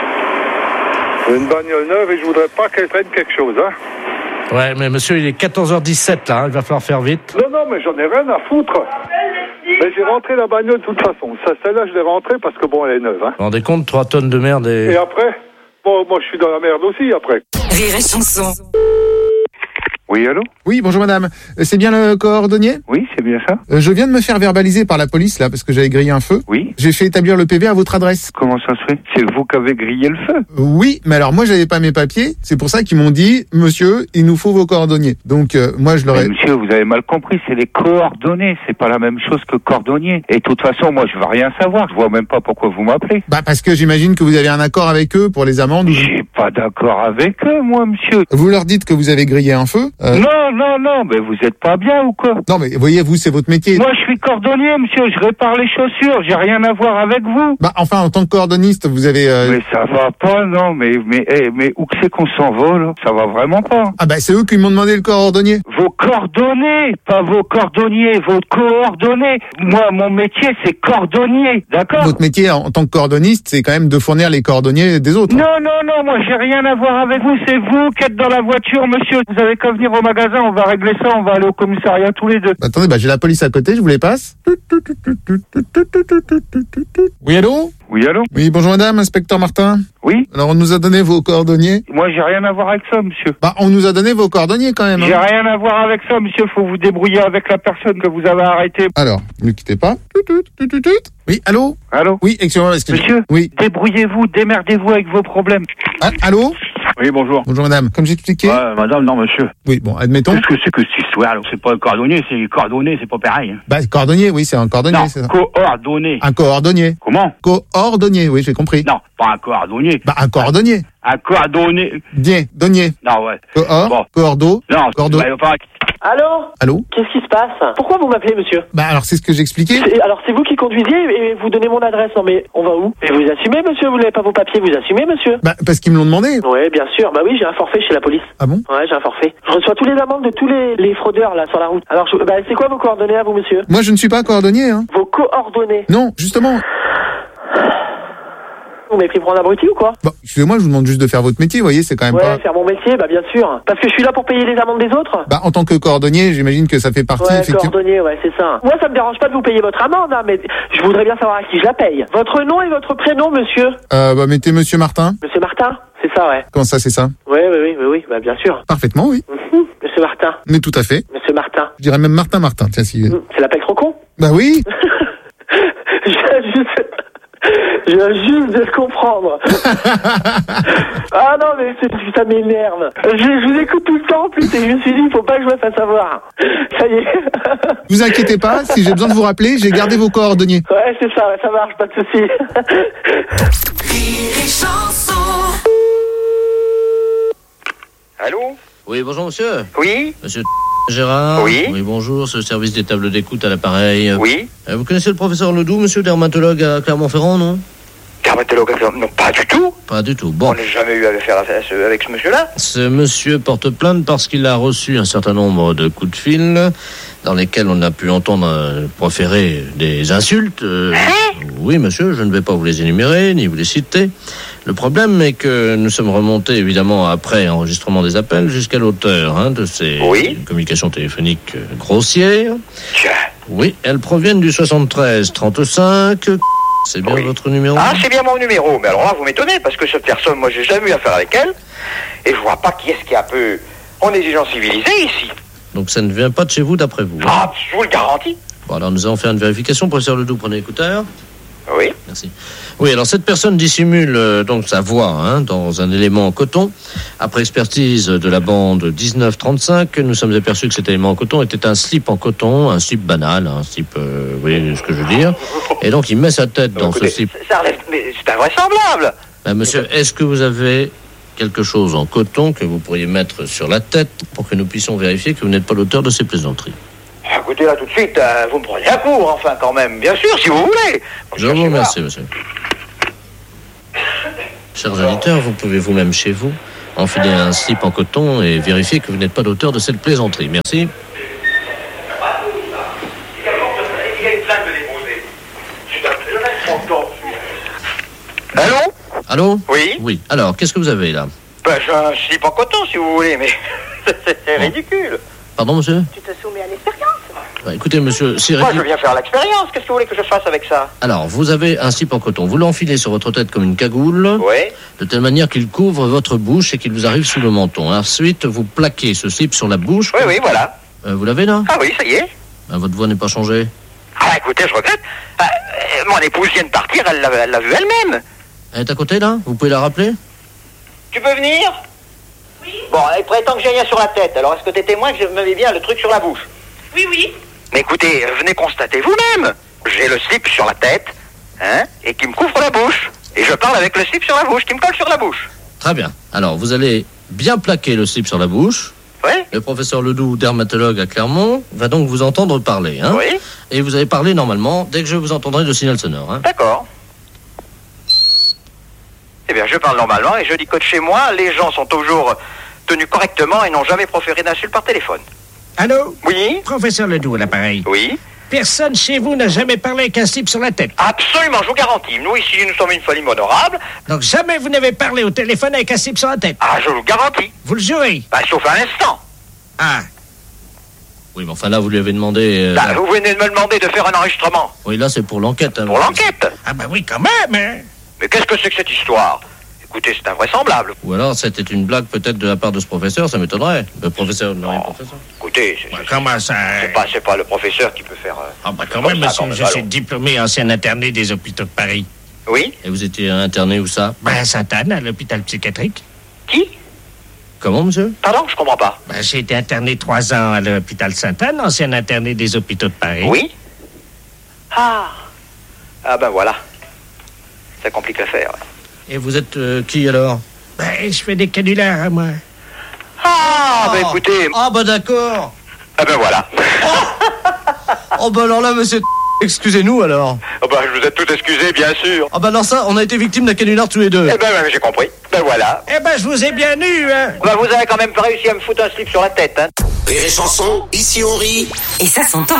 J'ai une bagnole neuve et je voudrais pas qu'elle traîne quelque chose, hein. Ouais, mais monsieur, il est quatorze heures dix-sept, là, hein, il va falloir faire vite. Non, non, mais j'en ai rien à foutre. Mais j'ai rentré la bagnole de toute façon. Ça, celle-là, je l'ai rentrée parce que bon, elle est neuve, hein. Vous vous rendez compte, trois tonnes de merde et... Et après? Bon, moi, je suis dans la merde aussi, après. Rire et chanson. Oui, allô? Oui, bonjour madame. Euh, C'est bien le coordonnier? Oui, c'est bien ça. Euh, je viens de me faire verbaliser par la police, là, parce que j'avais grillé un feu. Oui. J'ai fait établir le P V à votre adresse. Comment ça se fait? C'est vous qui avez grillé le feu? Euh, oui, mais alors moi, j'avais pas mes papiers. C'est pour ça qu'ils m'ont dit, monsieur, il nous faut vos coordonnées. Donc, euh, moi, je leur ai... Mais monsieur, vous avez mal compris, c'est les coordonnées. C'est pas la même chose que cordonnier. Et de toute façon, moi, je veux rien savoir. Je vois même pas pourquoi vous m'appelez. Bah, parce que j'imagine que vous avez un accord avec eux pour les amendes. J'ai pas d'accord avec eux, moi, monsieur. Vous leur dites que vous avez grillé un feu. Euh... Non, non, non, mais vous êtes pas bien ou quoi? Non, mais voyez, vous, c'est votre métier. Moi, je suis cordonnier, monsieur. Je répare les chaussures. J'ai rien à voir avec vous. Bah, enfin, en tant que cordonniste, vous avez... Euh... Mais ça va pas, non. Mais, mais, eh, mais où que c'est qu'on s'en va, là? Ça va vraiment pas. Ah bah, c'est eux qui m'ont demandé le coordonnier. Vos coordonnées, pas vos cordonniers, vos coordonnées. Moi, mon métier, c'est cordonnier, d'accord? Votre métier, en tant que cordonniste, c'est quand même de fournir les cordonniers des autres. Non, non, non, moi, j'ai rien à voir avec vous. C'est vous qui êtes dans la voiture, monsieur. Vous avez qu'à venir au magasin, on va régler ça, on va aller au commissariat tous les deux. Bah, attendez, bah, j'ai la police à côté, je vous les passe. Oui, allô? Oui, allô? Oui, bonjour madame, inspecteur Martin. Oui? Alors, on nous a donné vos coordonnées. Moi, j'ai rien à voir avec ça, monsieur. Bah, on nous a donné vos coordonnées quand même. J'ai hein. rien à voir avec ça, monsieur. Faut vous débrouiller avec la personne que vous avez arrêtée. Alors, ne quittez pas. Oui, allô? Allô? Oui, excusez-moi, parce que monsieur? Oui. Débrouillez-vous, démerdez-vous avec vos problèmes. Ah, allô? Oui, bonjour. Bonjour madame. Comme j'expliquais. Ouais, madame, non, monsieur. Oui, bon, admettons. Qu'est-ce que c'est que cette histoire? Alors, c'est pas un cordonnier, c'est cordonné, c'est pas pareil. Hein. Bah, cordonnier, oui, c'est un cordonnier, non, c'est ça. coordonné. Un coordonnier. Comment? Coordonnier, oui, j'ai compris. Non, pas un coordonnier. Bah, un coordonnier. Un coordonné. Bien, donnier. Non, ouais. Coor, bon. cordo. Non, cordo. Bah, pas... Allô? Allô? Qu'est-ce qui se passe? Pourquoi vous m'appelez, monsieur? Bah, alors, c'est ce que j'expliquais. C'est- Alors, c'est vous qui conduisiez et vous donnez mon adresse. Non, mais on va où? Et vous assumez, monsieur? Vous n'avez pas vos papiers, vous assumez, monsieur? Bah, parce qu'ils me l'ont demandé. Ouais, bien sûr. Bah oui, j'ai un forfait chez la police. Ah bon? Ouais, j'ai un forfait. Je reçois tous les amendes de tous les, les fraudeurs, là, sur la route. Alors, je- bah, c'est quoi vos coordonnées à vous, monsieur? Moi, je ne suis pas coordonnier, hein. Vos coordonnées. Non, justement. Vous m'avez pris pour un abruti ou quoi? Bon, excusez-moi, je vous demande juste de faire votre métier, vous voyez, c'est quand même Ouais, pas... faire mon métier, bah bien sûr. Parce que je suis là pour payer les amendes des autres. Bah, en tant que coordonnier, j'imagine que ça fait partie, Ouais, effectivement... coordonnier, ouais, c'est ça. Moi, ça me dérange pas de vous payer votre amende, hein, mais je voudrais bien savoir à qui je la paye. Votre nom et votre prénom, monsieur? Euh, bah, mettez Monsieur Martin. Monsieur Martin? C'est ça, ouais. Comment ça, c'est ça? Ouais, oui, oui, oui, oui, bah bien sûr. Parfaitement, oui. Mhm, Monsieur Martin. Mais tout à fait. Monsieur Martin. Je dirais même Martin Martin, tiens, si... Mhm, C'est l'appel trop con? Bah oui. Je viens juste... Je viens juste de le comprendre. Ah non, mais c'est- ça m'énerve. Je, je vous écoute tout le temps en plus et je me suis dit, il faut pas que je me fasse avoir. Ça y est. Vous inquiétez pas, si j'ai besoin de vous rappeler, j'ai gardé vos coordonnées. Ouais, c'est ça, ouais, ça marche, pas de souci. Rire et chanson. Allô? Oui, bonjour monsieur. Oui? Monsieur Gérard. Oui. Oui, bonjour, ce service des tables d'écoute à l'appareil. Oui. Euh, Vous connaissez le professeur Ledoux, monsieur dermatologue à Clermont-Ferrand, non? Dermatologue, non, pas du tout. Pas du tout. Bon. On n'a jamais eu affaire à ce- avec ce monsieur-là. Ce monsieur porte plainte parce qu'il a reçu un certain nombre de coups de fil dans lesquels on a pu entendre euh, proférer des insultes. Euh, oui, monsieur, je ne vais pas vous les énumérer ni vous les citer. Le problème est que nous sommes remontés, évidemment, après enregistrement des appels, jusqu'à l'auteur hein, de ces Oui. communications téléphoniques euh, grossières. Tiens. Oui, elles proviennent du soixante-treize trente-cinq. C'est bien votre numéro? Ah, c'est bien mon numéro. Mais alors là, vous m'étonnez, parce que cette personne, moi, j'ai jamais eu affaire avec elle. Et je vois pas qui est-ce qui est un peu... On est des gens civilisés ici. Donc ça ne vient pas de chez vous, d'après vous? Ah, je vous le garantis. Bon, alors nous allons faire une vérification. Professeur Ledoux, prenez l'écouteur. Oui. Merci. Oui, alors cette personne dissimule euh, donc sa voix hein, dans un élément en coton. Après expertise de la bande dix-neuf trente-cinq, nous sommes aperçus que cet élément en coton était un slip en coton, un slip banal, un slip, euh, vous voyez ce que je veux dire. Et donc il met sa tête dans écoutez, ce slip. Ça relève, mais c'est invraisemblable. Ben, monsieur, est-ce que vous avez quelque chose en coton que vous pourriez mettre sur la tête pour que nous puissions vérifier que vous n'êtes pas l'auteur de ces plaisanteries? Écoutez, là, tout de suite, euh, vous me prenez à court, enfin, quand même. Bien sûr, si vous voulez. Je vous remercie, monsieur. Chers auditeurs, vous pouvez vous-même chez vous enfiler un slip en coton et vérifier que vous n'êtes pas l'auteur de cette plaisanterie. Merci. Allô? Allô? Oui? Oui. Alors, qu'est-ce que vous avez là? Ben, j'ai un slip en coton, si vous voulez, mais c'est ridicule. Pardon, monsieur? Tu te soumets à l'expérience. Bah, écoutez, monsieur, si Moi, je viens faire l'expérience. Qu'est-ce que vous voulez que je fasse avec ça? Alors, vous avez un slip en coton. Vous l'enfilez sur votre tête comme une cagoule. Oui. De telle manière qu'il couvre votre bouche et qu'il vous arrive sous le menton. Ensuite, vous plaquez ce slip sur la bouche. Oui, oui, voilà. Euh, vous l'avez là? Ah oui, ça y est. Ben, votre voix n'est pas changée. Ah, écoutez, je regrette. Ah, euh, mon épouse vient de partir, elle l'a, elle l'a vu elle-même. Elle est à côté, là? Vous pouvez la rappeler? Tu peux venir? Oui. Bon, elle prétend que j'ai rien sur la tête. Alors, est-ce que t'es témoin que je me mets bien le truc sur la bouche? Oui, oui. Mais écoutez, venez constater vous-même. J'ai le slip sur la tête, hein, et qui me couvre la bouche. Et je parle avec le slip sur la bouche, qui me colle sur la bouche. Très bien. Alors, vous allez bien plaquer le slip sur la bouche. Oui. Le professeur Ledoux, dermatologue à Clermont, va donc vous entendre parler. Hein. Oui. Et vous allez parler normalement dès que je vous entendrai le signal sonore. Hein. D'accord. Eh bien, je parle normalement et je dis que de chez moi, les gens sont toujours tenus correctement et n'ont jamais proféré d'insultes par téléphone. Allô? Oui. Professeur Ledoux, à l'appareil. Oui. Personne chez vous n'a jamais parlé avec un slip sur la tête. Absolument, je vous garantis. Nous, ici, nous sommes une famille honorable. Donc jamais vous n'avez parlé au téléphone avec un slip sur la tête. Ah, je vous garantis. Vous le jurez? Bah, sauf un instant. Ah. Oui, mais enfin là, vous lui avez demandé... Euh, bah, là... vous venez de me demander de faire un enregistrement. Oui, là, c'est pour l'enquête. Hein, pour l'enquête? Ah bah oui, quand même, hein. Mais qu'est-ce que c'est que cette histoire? Écoutez, c'est invraisemblable. Ou alors, c'était une blague peut-être de la part de ce professeur, ça m'étonnerait. Le professeur ne rien professeur. Écoutez, c'est, bah, comment ça? C'est pas, c'est pas le professeur qui peut faire... Euh, ah bah quand même, monsieur, je suis diplômé ancien interné des hôpitaux de Paris. Oui. Et vous étiez interné où ça? Ben, à Sainte-Anne, à l'hôpital psychiatrique. Qui? Comment, monsieur? Pardon, je comprends pas. Ben, j'ai été interné trois ans à l'hôpital Sainte-Anne, ancien interné des hôpitaux de Paris. Oui. Ah. Ah ben voilà. Ça complique l'affaire. Et vous êtes euh, qui alors? Ben, je fais des canulars à moi. Ah, oh. ben écoutez... Ah, ben d'accord. Ah ben voilà. Oh, oh ben alors là, monsieur... Excusez-nous alors. Oh ben, je vous ai tout excusé, bien sûr. Ah ben alors ça, on a été victimes d'un canular tous les deux. Eh ben, ben j'ai compris. Ben voilà. Eh ben, je vous ai bien eu, hein. Ben, vous avez quand même pas réussi à me foutre un slip sur la tête, hein. Rire et chanson, ici on rit. Et ça s'entend.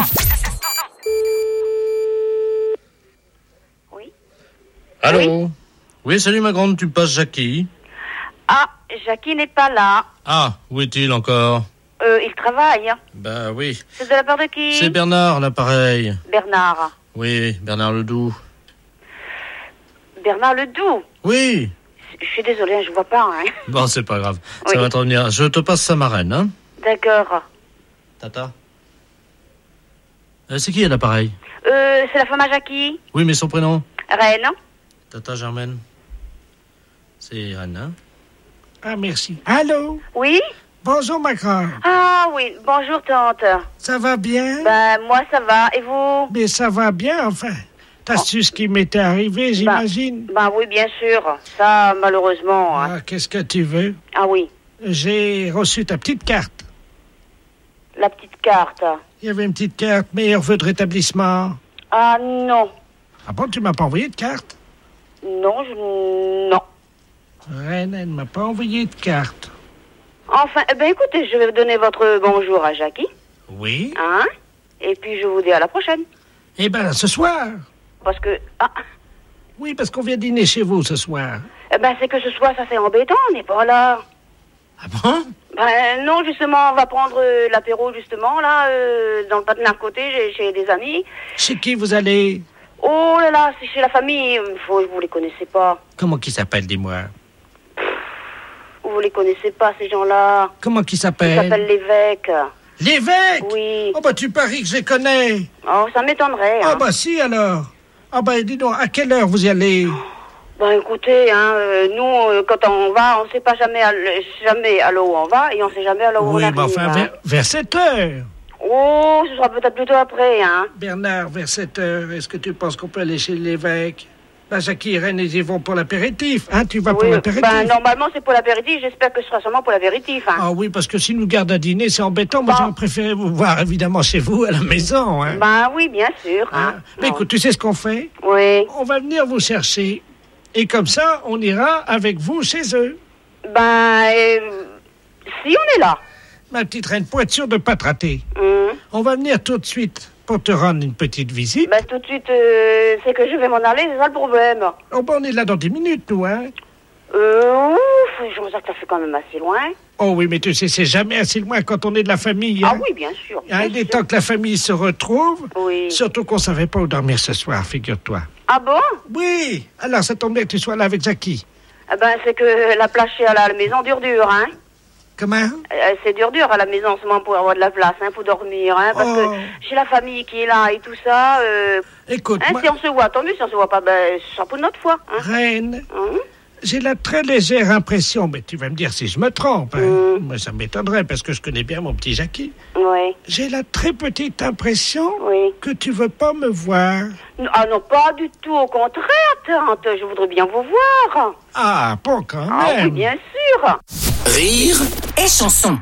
Oui. Allô? Oui. Oui, salut ma grande, tu me passes Jackie? Ah, Jackie n'est pas là. Ah, où est-il encore? Euh, il travaille. Ben oui. C'est de la part de qui? C'est Bernard, l'appareil. Bernard. Oui, Bernard Ledoux. Bernard Ledoux? Oui. Je suis désolée, je vois pas, hein. Bon, c'est pas grave. Oui. Ça va te revenir. Je te passe sa marraine, hein. D'accord. Tata. Euh, c'est qui à l'appareil? Euh, c'est la femme à Jackie. Oui, mais son prénom? Reine. Tata Germaine. C'est Reine, hein? Ah, merci. Allô? Oui? Bonjour, ma grande. Ah oui, bonjour tante. Ça va bien? Ben, moi ça va, et vous? Mais ça va bien, enfin. T'as oh. su ce qui m'était arrivé, j'imagine? Ben, ben oui, bien sûr. Ça, malheureusement. Ah, hein. Qu'est-ce que tu veux? Ah oui. J'ai reçu ta petite carte. La petite carte? Il y avait une petite carte, meilleur vœu de rétablissement. Ah non. Ah bon, tu m'as pas envoyé de carte? Non, je... non. Reine, elle ne m'a pas envoyé de carte. Enfin, eh ben écoutez, je vais donner votre bonjour à Jackie. Oui. Hein? Et puis je vous dis à la prochaine. Eh ben, ce soir. Parce que... Ah. Oui, parce qu'on vient dîner chez vous ce soir. Eh ben, c'est que ce soir, ça c'est embêtant, on n'est pas là. Ah bon? Ben non, justement, on va prendre euh, l'apéro, justement, là, euh, dans le patin à côté, chez, chez des amis. Chez qui vous allez? Oh là là, c'est chez la famille. Faut, vous les connaissez pas. Comment qui s'appelle, dis-moi? Vous les connaissez pas, ces gens-là. Comment qui s'appelle? Il s'appelle l'évêque. L'évêque? Oui. Oh bah tu paries que je les connais. Oh, ça m'étonnerait. Ah Hein. bah si alors. Ah bah dis donc, à quelle heure vous y allez? Ben écoutez, hein, euh, nous, euh, quand on va, on sait pas jamais à, l- jamais à l'eau où on va et on sait jamais à l'eau où on Oui, arrive. bah enfin, hein. vers, vers sept heures. Oh, ce sera peut-être plutôt après, hein. Bernard, vers sept heures, est-ce que tu penses qu'on peut aller chez l'évêque? Bah, Jackie et Reine, ils y vont pour l'apéritif. Hein, tu vas pour Oui, l'apéritif? ben normalement c'est pour l'apéritif, j'espère que ce sera seulement pour l'apéritif, hein. Ah oui, parce que s'ils nous gardent à dîner, c'est embêtant. Moi, j'aurais préféré vous voir, évidemment, chez vous, à la maison. Hein. Ben oui, bien sûr, hein. Mais écoute, tu sais ce qu'on fait? Oui. On va venir vous chercher. Et comme ça, on ira avec vous chez eux. Ben, euh, si on est là. Ma petite reine, pour être sûr de ne pas te rater, Hum. on va venir tout de suite pour te rendre une petite visite. Ben tout de suite, euh, c'est que je vais m'en aller, c'est ça le problème. Oh, ben, on est là dans dix minutes, nous, hein? Euh, ouf, je me sens que ça fait quand même assez loin. Oh oui, mais tu sais, c'est jamais assez loin quand on est de la famille. Ah Hein? oui, bien sûr. Hein, il est temps que la famille se retrouve. Oui. Surtout qu'on savait pas où dormir ce soir, figure-toi. Ah bon? Oui. Alors, ça tombe bien que tu sois là avec Jackie. Eh ben, c'est que la place chez à la maison dure dur, hein. Comment? Euh, c'est dur dur à la maison en ce moment pour avoir de la place, hein, pour dormir, hein, parce Oh. que j'ai la famille qui est là et tout ça. Euh, Écoute, hein, moi- si on se voit, tant mieux. Si on se voit pas, ben, ce sera pour notre fois. Hein. Reine, Hein? j'ai la très légère impression, mais tu vas me dire si je me trompe. Hein. Moi, ça m'étonnerait parce que je connais bien mon petit Jackie. Oui. J'ai la très petite impression Oui. que tu veux pas me voir. Ah non, pas du tout. Au contraire, tante. Je voudrais bien vous voir. Ah, pas quand même. Ah oui, bien sûr. Rire et chanson.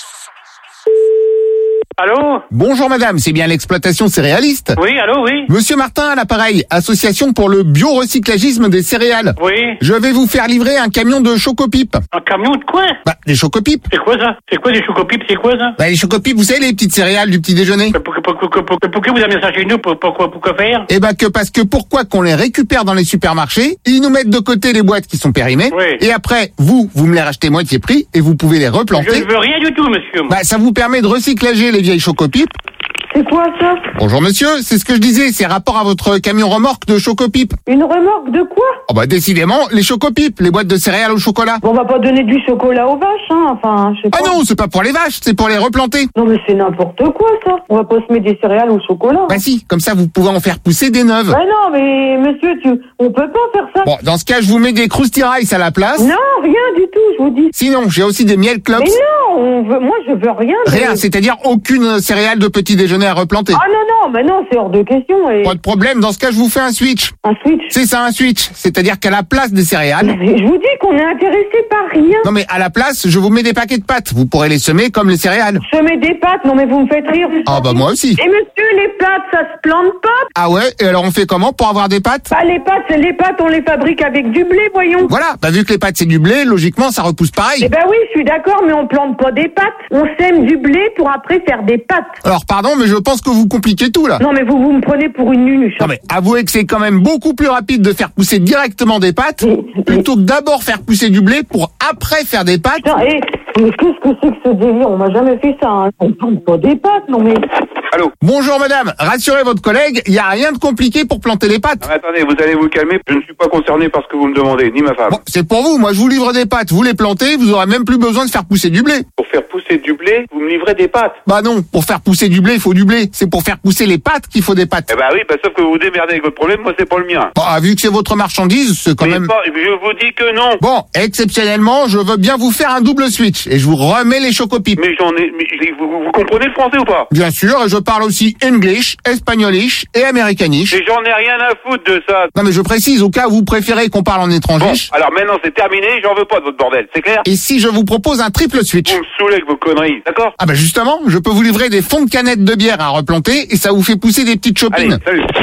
Allô? Bonjour madame, c'est bien l'exploitation céréaliste? Oui, allô, oui. Monsieur Martin à l'appareil, association pour le biorecyclagisme des céréales. Oui. Je vais vous faire livrer un camion de chocopipes. Un camion de quoi? Bah, des chocopipes. C'est quoi ça? C'est quoi des chocopipes? C'est quoi ça? Bah, les chocopipes, vous savez, les petites céréales du petit déjeuner. Pourquoi pour, pour, pour, pour, pour, vous amenez ça chez nous? Pour, pour, pour, pour quoi faire? Eh bah, que parce que pourquoi qu'on les récupère dans les supermarchés, ils nous mettent de côté les boîtes qui sont périmées, Oui. et après, vous, vous me les rachetez moitié prix, et vous pouvez les replanter. Je ne veux rien du tout, monsieur. Bah, ça vous permet de recyclager les vieilles chocopipes. C'est quoi ça? Bonjour monsieur, c'est ce que je disais, c'est rapport à votre camion remorque de chocopipes. Une remorque de quoi? Oh bah décidément, les chocopipes, les boîtes de céréales au chocolat. Bon, on va pas donner du chocolat aux vaches, hein, enfin, je sais pas. Ah non, c'est pas pour les vaches, c'est pour les replanter. Non, mais c'est n'importe quoi, ça. On va pas se mettre des céréales au chocolat. Bah si, comme ça vous pouvez en faire pousser des neuves. Bah non, mais monsieur, tu... on peut pas faire ça. Bon, dans ce cas, je vous mets des Krusty Rice à la place. Non, rien du tout, je vous dis. Sinon, j'ai aussi des miel clops. Mais non, on veut... moi je veux rien. de- Rien, c'est-à-dire aucune céréale de petit déjeuner à replanter. Ah non, non, mais non, c'est hors de question. Et... Pas de problème, dans ce cas, je vous fais un switch. Un switch? C'est ça, un switch. C'est-à-dire qu'à la place des céréales... Mais je vous dis qu'on est intéressé par rien. Non mais à la place, je vous mets des paquets de pâtes. Vous pourrez les semer comme les céréales. Semer des pâtes, non mais vous me faites rire. Ah bah moi aussi. Et monsieur, les pâtes, ça se plante pas? Ah ouais, et alors on fait comment pour avoir des pâtes? Bah les pâtes, c'est les pâtes, on les fabrique avec du blé, voyons. Voilà, bah vu que les pâtes c'est du blé, logiquement ça repousse pareil. Eh ben oui, je suis d'accord, mais on plante pas des pâtes. On sème du blé pour après faire des pâtes. Alors pardon, mais je pense que vous compliquez tout là. Non mais vous, vous me prenez pour une nunuche. Non mais avouez que c'est quand même beaucoup plus rapide de faire pousser directement des pâtes plutôt que d'abord faire pousser du blé pour après faire des pâtes. Putain, eh, mais qu'est-ce que c'est que ce délire? On m'a jamais fait ça, hein. On plante pas des pâtes, non mais... Allô? Bonjour madame, rassurez votre collègue, il y a rien de compliqué pour planter les pâtes. Non, mais attendez, vous allez vous calmer. Je ne suis pas concerné par ce que vous me demandez, ni ma femme. Bon, c'est pour vous, moi je vous livre des pâtes, vous les plantez, vous aurez même plus besoin de faire pousser du blé. Pour faire pousser du blé, vous me livrez des pâtes. Bah non, pour faire pousser du blé, il faut du blé. C'est pour faire pousser les pâtes qu'il faut des pâtes. Eh bah oui, bah sauf que vous vous démerdez avec votre problème, moi c'est pas le mien. Bon, vu que c'est votre marchandise, c'est quand Mais même... pas- je vous dis que non. Bon, exceptionnellement, je veux bien vous faire un double switch et je vous remets les chocopipes. Mais j'en ai... mais vous, vous- vous comprenez le français ou pas? Bien sûr, et je parle aussi English, Espagnolish et Americanish. Mais j'en ai rien à foutre de ça. Non mais je précise, au cas où vous préférez qu'on parle en étranger. Bon, alors maintenant c'est terminé, j'en veux pas de votre bordel, c'est clair? Et si je vous propose un triple switch? Vous me saoulez avec vos conneries, d'accord? Ah bah justement, je peux vous livrer des fonds de canettes de bière à replanter et ça vous fait pousser des petites chopines. Allez, salut.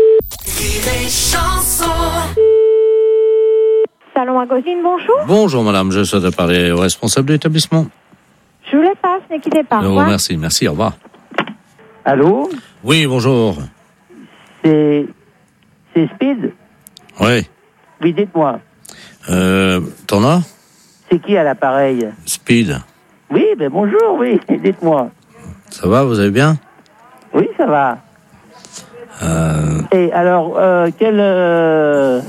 Salon Agosine, bonjour. Bonjour madame, je souhaite parler au responsable de l'établissement. Je vous les passe, ne quittez pas. Je vous remercie, merci, au revoir. Allô? Oui, bonjour. C'est... C'est Speed? Oui. Oui, dites-moi. Euh, t'en as? C'est qui à l'appareil? Speed. Oui, ben bonjour, oui, dites-moi. Ça va, vous allez bien? Oui, ça va. Euh... Et alors, euh, quel... Euh,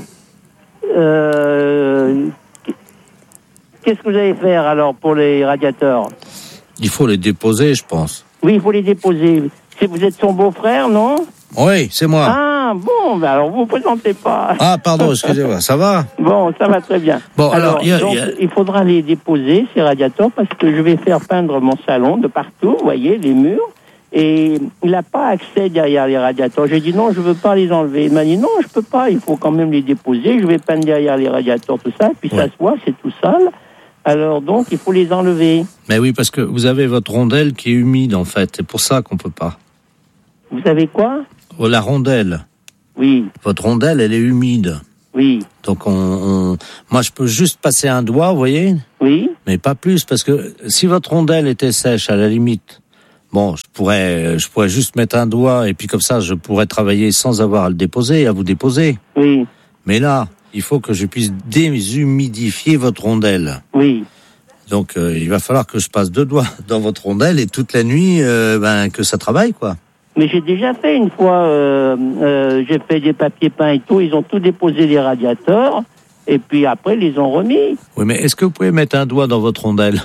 euh, qu'est-ce que vous allez faire alors pour les radiateurs? Il faut les déposer, je pense. Oui, il faut les déposer. Si vous êtes son beau-frère, non? Oui, c'est moi. Ah, bon, ben alors vous ne vous présentez pas. Ah, pardon, excusez-moi, ça va? Bon, ça va très bien. Bon, alors, alors y a, donc, y a... il faudra les déposer, ces radiateurs, parce que je vais faire peindre mon salon de partout, vous voyez, les murs. Et il n'a pas accès derrière les radiateurs. J'ai dit non, je veux pas les enlever. Il m'a dit non, je peux pas, il faut quand même les déposer. Je vais peindre derrière les radiateurs, tout ça. Puis ouais. Ça se voit, c'est tout sale. Alors donc, il faut les enlever. Mais oui, parce que vous avez votre rondelle qui est humide, en fait. C'est pour ça qu'on peut pas. Vous avez quoi? Oh, la rondelle. Oui. Votre rondelle, elle est humide. Oui. Donc, on, on... moi, je peux juste passer un doigt, vous voyez? Oui. Mais pas plus, parce que si votre rondelle était sèche, à la limite... Bon, je pourrais, je pourrais juste mettre un doigt et puis comme ça, je pourrais travailler sans avoir à le déposer, à vous déposer. Oui. Mais là, il faut que je puisse déshumidifier votre rondelle. Oui. Donc, euh, il va falloir que je passe deux doigts dans votre rondelle et toute la nuit, euh, ben, que ça travaille, quoi. Mais j'ai déjà fait une fois, euh, euh, j'ai fait des papiers peints et tout, ils ont tout déposé les radiateurs et puis après, ils les ont remis. Oui, mais est-ce que vous pouvez mettre un doigt dans votre rondelle?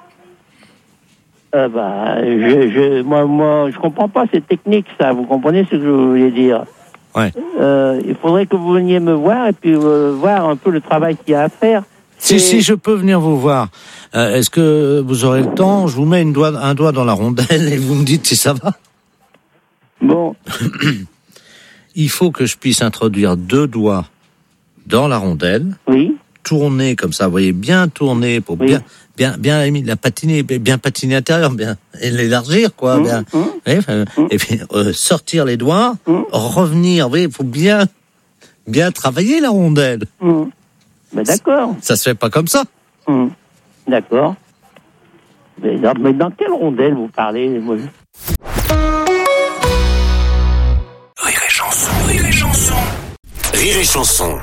Euh, bah, je, je, moi, moi, je comprends pas cette technique, ça. Vous comprenez ce que je voulais dire? Ouais. Euh, il faudrait que vous veniez me voir et puis euh, voir un peu le travail qu'il y a à faire. Si, si, je peux venir vous voir. Euh, est-ce que vous aurez le temps? Je vous mets une doigt, un doigt dans la rondelle et vous me dites si ça va. Bon. Il faut que je puisse introduire deux doigts dans la rondelle. Oui. Tourner comme ça, vous voyez, bien tourner pour oui. bien, bien, bien la patiner, bien patiner intérieur, bien et l'élargir, quoi. Mmh, bien. Mmh. Et, euh, mmh. et puis euh, sortir les doigts, mmh. revenir. Vous voyez, il faut bien, bien travailler la rondelle. Mmh. Ben, d'accord. Ça, ça se fait pas comme ça. Mmh. D'accord. Mais dans, mais dans quelle rondelle vous parlez? Moi... Rire et chanson, rire et chanson, rire et chanson.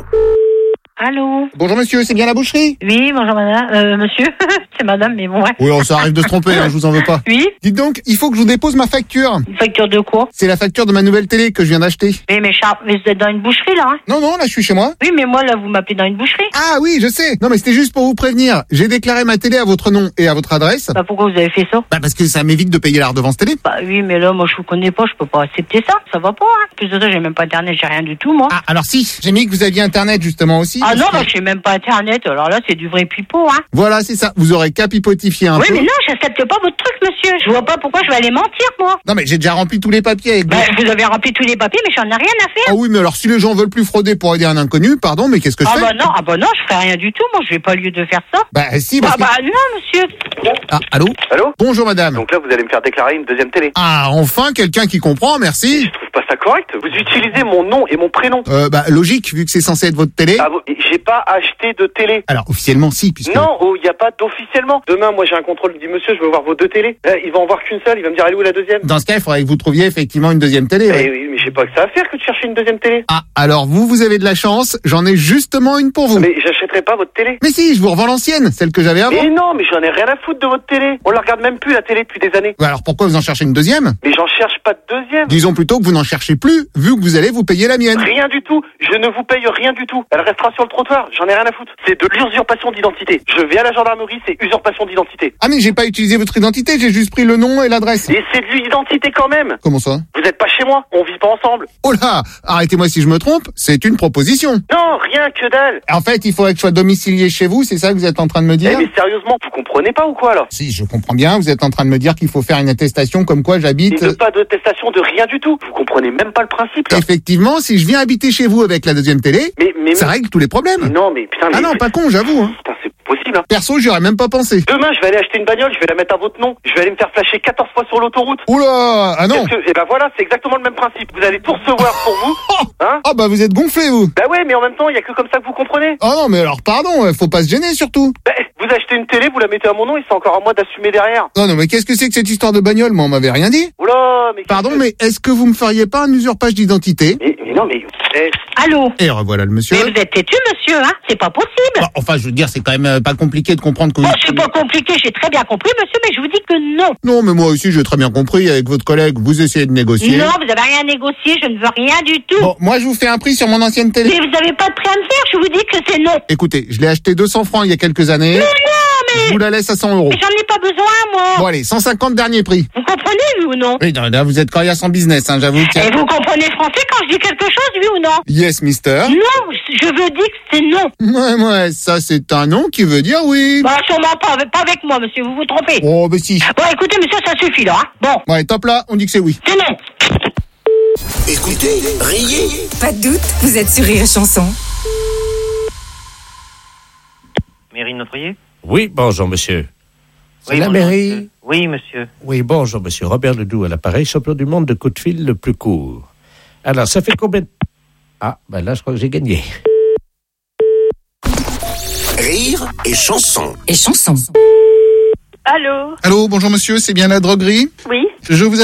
Allô? Bonjour monsieur, c'est bien la boucherie? Oui, bonjour madame, euh, monsieur, c'est madame, mais bon, ouais. Oui, ça arrive de se tromper, hein, je vous en veux pas. Oui? Dites donc, il faut que je vous dépose ma facture. Une facture de quoi? C'est la facture de ma nouvelle télé que je viens d'acheter. Oui, mais Charles, mais vous êtes dans une boucherie, là, hein? Non, non, là, je suis chez moi. Oui, mais moi, là, vous m'appelez dans une boucherie. Ah oui, je sais. Non, mais c'était juste pour vous prévenir. J'ai déclaré ma télé à votre nom et à votre adresse. Bah, pourquoi vous avez fait ça? Bah, parce que ça m'évite de payer la redevance télé. Bah, oui, mais là, moi, je vous connais pas, je peux pas accepter ça. Ça va pas, hein. Plus de ça, j'ai même pas internet, j'ai rien du tout, moi. Ah, alors si, j'ai mis que vous aviez internet, justement, aussi. Ah non, que... bah, j'ai même pas internet, alors là, c'est du vrai pipeau, hein. Voilà, c'est ça. Vous aurez qu'à pipotifier un oui, peu. Oui, mais non, j'accepte pas votre truc, monsieur. Je vois pas pourquoi je vais aller mentir, moi. Non, mais j'ai déjà rempli tous les papiers avec bah, vous. Vous avez rempli tous les papiers, mais j'en ai rien à faire. Ah oui, mais alors si les gens veulent plus frauder pour aider un inconnu, pardon, mais qu'est-ce que je ah fais? Ah bah non, ah bah non, je ferai rien du tout, moi, je n'ai pas lieu de faire ça. Bah si, parce Ah bah que... non, monsieur. Ah, allô? Allô? Bonjour madame. Donc là, vous allez me faire déclarer une deuxième télé. Ah, enfin, quelqu'un qui comprend, merci. Je trouve pas ça correct. Vous utilisez mon nom et mon prénom. Euh, bah logique, vu que c'est censé être votre télé. Ah, j'ai pas acheté de télé. Alors, officiellement, si, puisque... Non, il oh, n'y a pas d'officiellement. Demain, moi, j'ai un contrôle, dit monsieur, je veux voir vos deux télés. Là, il va en voir qu'une seule, il va me dire, elle est où la deuxième? Dans ce cas, il faudrait que vous trouviez effectivement une deuxième télé. Eh ouais. oui, mais j'ai pas que ça à faire que de chercher une deuxième télé. Ah, alors vous, vous avez de la chance, j'en ai justement une pour vous. Mais j'achèterai pas votre télé. Mais si, je vous revends l'ancienne, celle que j'avais avant. Mais non, mais j'en ai rien à foutre de votre télé. On la regarde même plus, la télé, depuis des années. Alors pourquoi vous en cherchez une deuxième? Mais j'en cherche pas de deuxième. Disons plutôt que vous n'en cherchez plus, vu que vous allez vous payer la mienne. Rien du tout. Je ne vous paye rien du tout. Elle restera sur le trottoir. J'en ai rien à foutre. C'est de l'usurpation d'identité. Je vais à la gendarmerie, c'est usurpation d'identité. Ah mais j'ai pas utilisé votre identité, j'ai juste pris le nom et l'adresse. Et c'est de l'identité quand même. Comment ça? Vous êtes pas chez moi, on vit pas ensemble. Oh là, arrêtez-moi si je me trompe, c'est une proposition. Non, rien que dalle. En fait, il faudrait que je sois domicilié chez vous, c'est ça que vous êtes en train de me dire? Eh mais sérieusement, vous comprenez pas ou quoi là? Si, je comprends bien, vous êtes en train de me dire qu'il faut faire une attestation comme quoi j'habite... Et de pas d'attestation de rien du tout. Vous comprenez même pas le principe là. Effectivement, si je viens habiter chez vous avec la deuxième télé, mais, mais, ça mais... règle tous les problèmes. Mais non, mais putain... Mais... Ah non, pas con, j'avoue. Hein. Putain, c'est possible. Hein. Perso, j'y aurais même pas pensé. Demain, je vais aller acheter une bagnole, je vais la mettre à votre nom. Je vais aller me faire flasher quatorze fois sur l'autoroute. Oula, ah non. Que... Et ben voilà, c'est exactement le même principe. Vous allez tout recevoir pour vous. Hein? Ah bah vous êtes gonflé, vous. Bah ouais, mais en même temps, il y a que comme ça que vous comprenez. Ah non, mais alors pardon, faut pas se gêner surtout. Bah, vous achetez une télé, vous la mettez à mon nom et c'est encore à moi d'assumer derrière. Non, non, mais qu'est-ce que c'est que cette histoire de bagnole? Moi, on m'avait rien dit. Oula, mais... Pardon, que... mais est-ce que vous me feriez pas un usurpage d'identité? mais, mais non, mais... Eh... Allô? Et revoilà le monsieur. Mais vous êtes têtu, monsieur, hein? C'est pas possible. Bah, enfin, je veux dire, c'est quand même pas compliqué de comprendre que... Oh, c'est pas compliqué, j'ai très bien compris, monsieur, mais je vous dis que non. Non, mais moi aussi, j'ai très bien compris. Avec votre collègue, vous essayez de négocier. Non, vous avez rien négocié, je ne veux rien du tout. Bon, moi, je vous fais un prix sur mon ancienne télé. Mais vous avez pas de prix à me faire, je vous dis que c'est non. Écoutez, je l'ai acheté deux cents francs il y a quelques années. Mais non, mais mais... Je vous la laisse à cent euros. Mais j'en ai pas besoin, moi. Bon, allez, cent cinquante dernier prix. Vous comprenez, oui ou non? Oui, non, là, vous êtes coriace en business, hein, j'avoue. Et vous comprenez le français quand je dis quelque chose, oui ou non? Yes, mister. Non, je veux dire que c'est non. Ouais, ouais, ça, c'est un non qui veut dire oui. Bah, sûrement pas, avec- pas avec moi, monsieur, vous vous trompez. Oh, bah si. Bon, écoutez, monsieur, ça suffit, là, hein. Bon. Ouais, top là, on dit que c'est oui. C'est non. Écoutez, riez. Pas de doute, vous êtes sur Rire et Chanson. Mairie de Notre-Riez? Oui, bonjour, monsieur. C'est Oui, la bonjour, mairie. monsieur. Oui, monsieur. Oui, bonjour, monsieur. Robert Ledoux à l'appareil, champion du monde de coup de fil le plus court. Alors, ça fait combien de... Ah, ben là, je crois que j'ai gagné. Rire et chanson. Et chanson. Allô? Allô, bonjour monsieur, c'est bien la droguerie? Oui. Je vous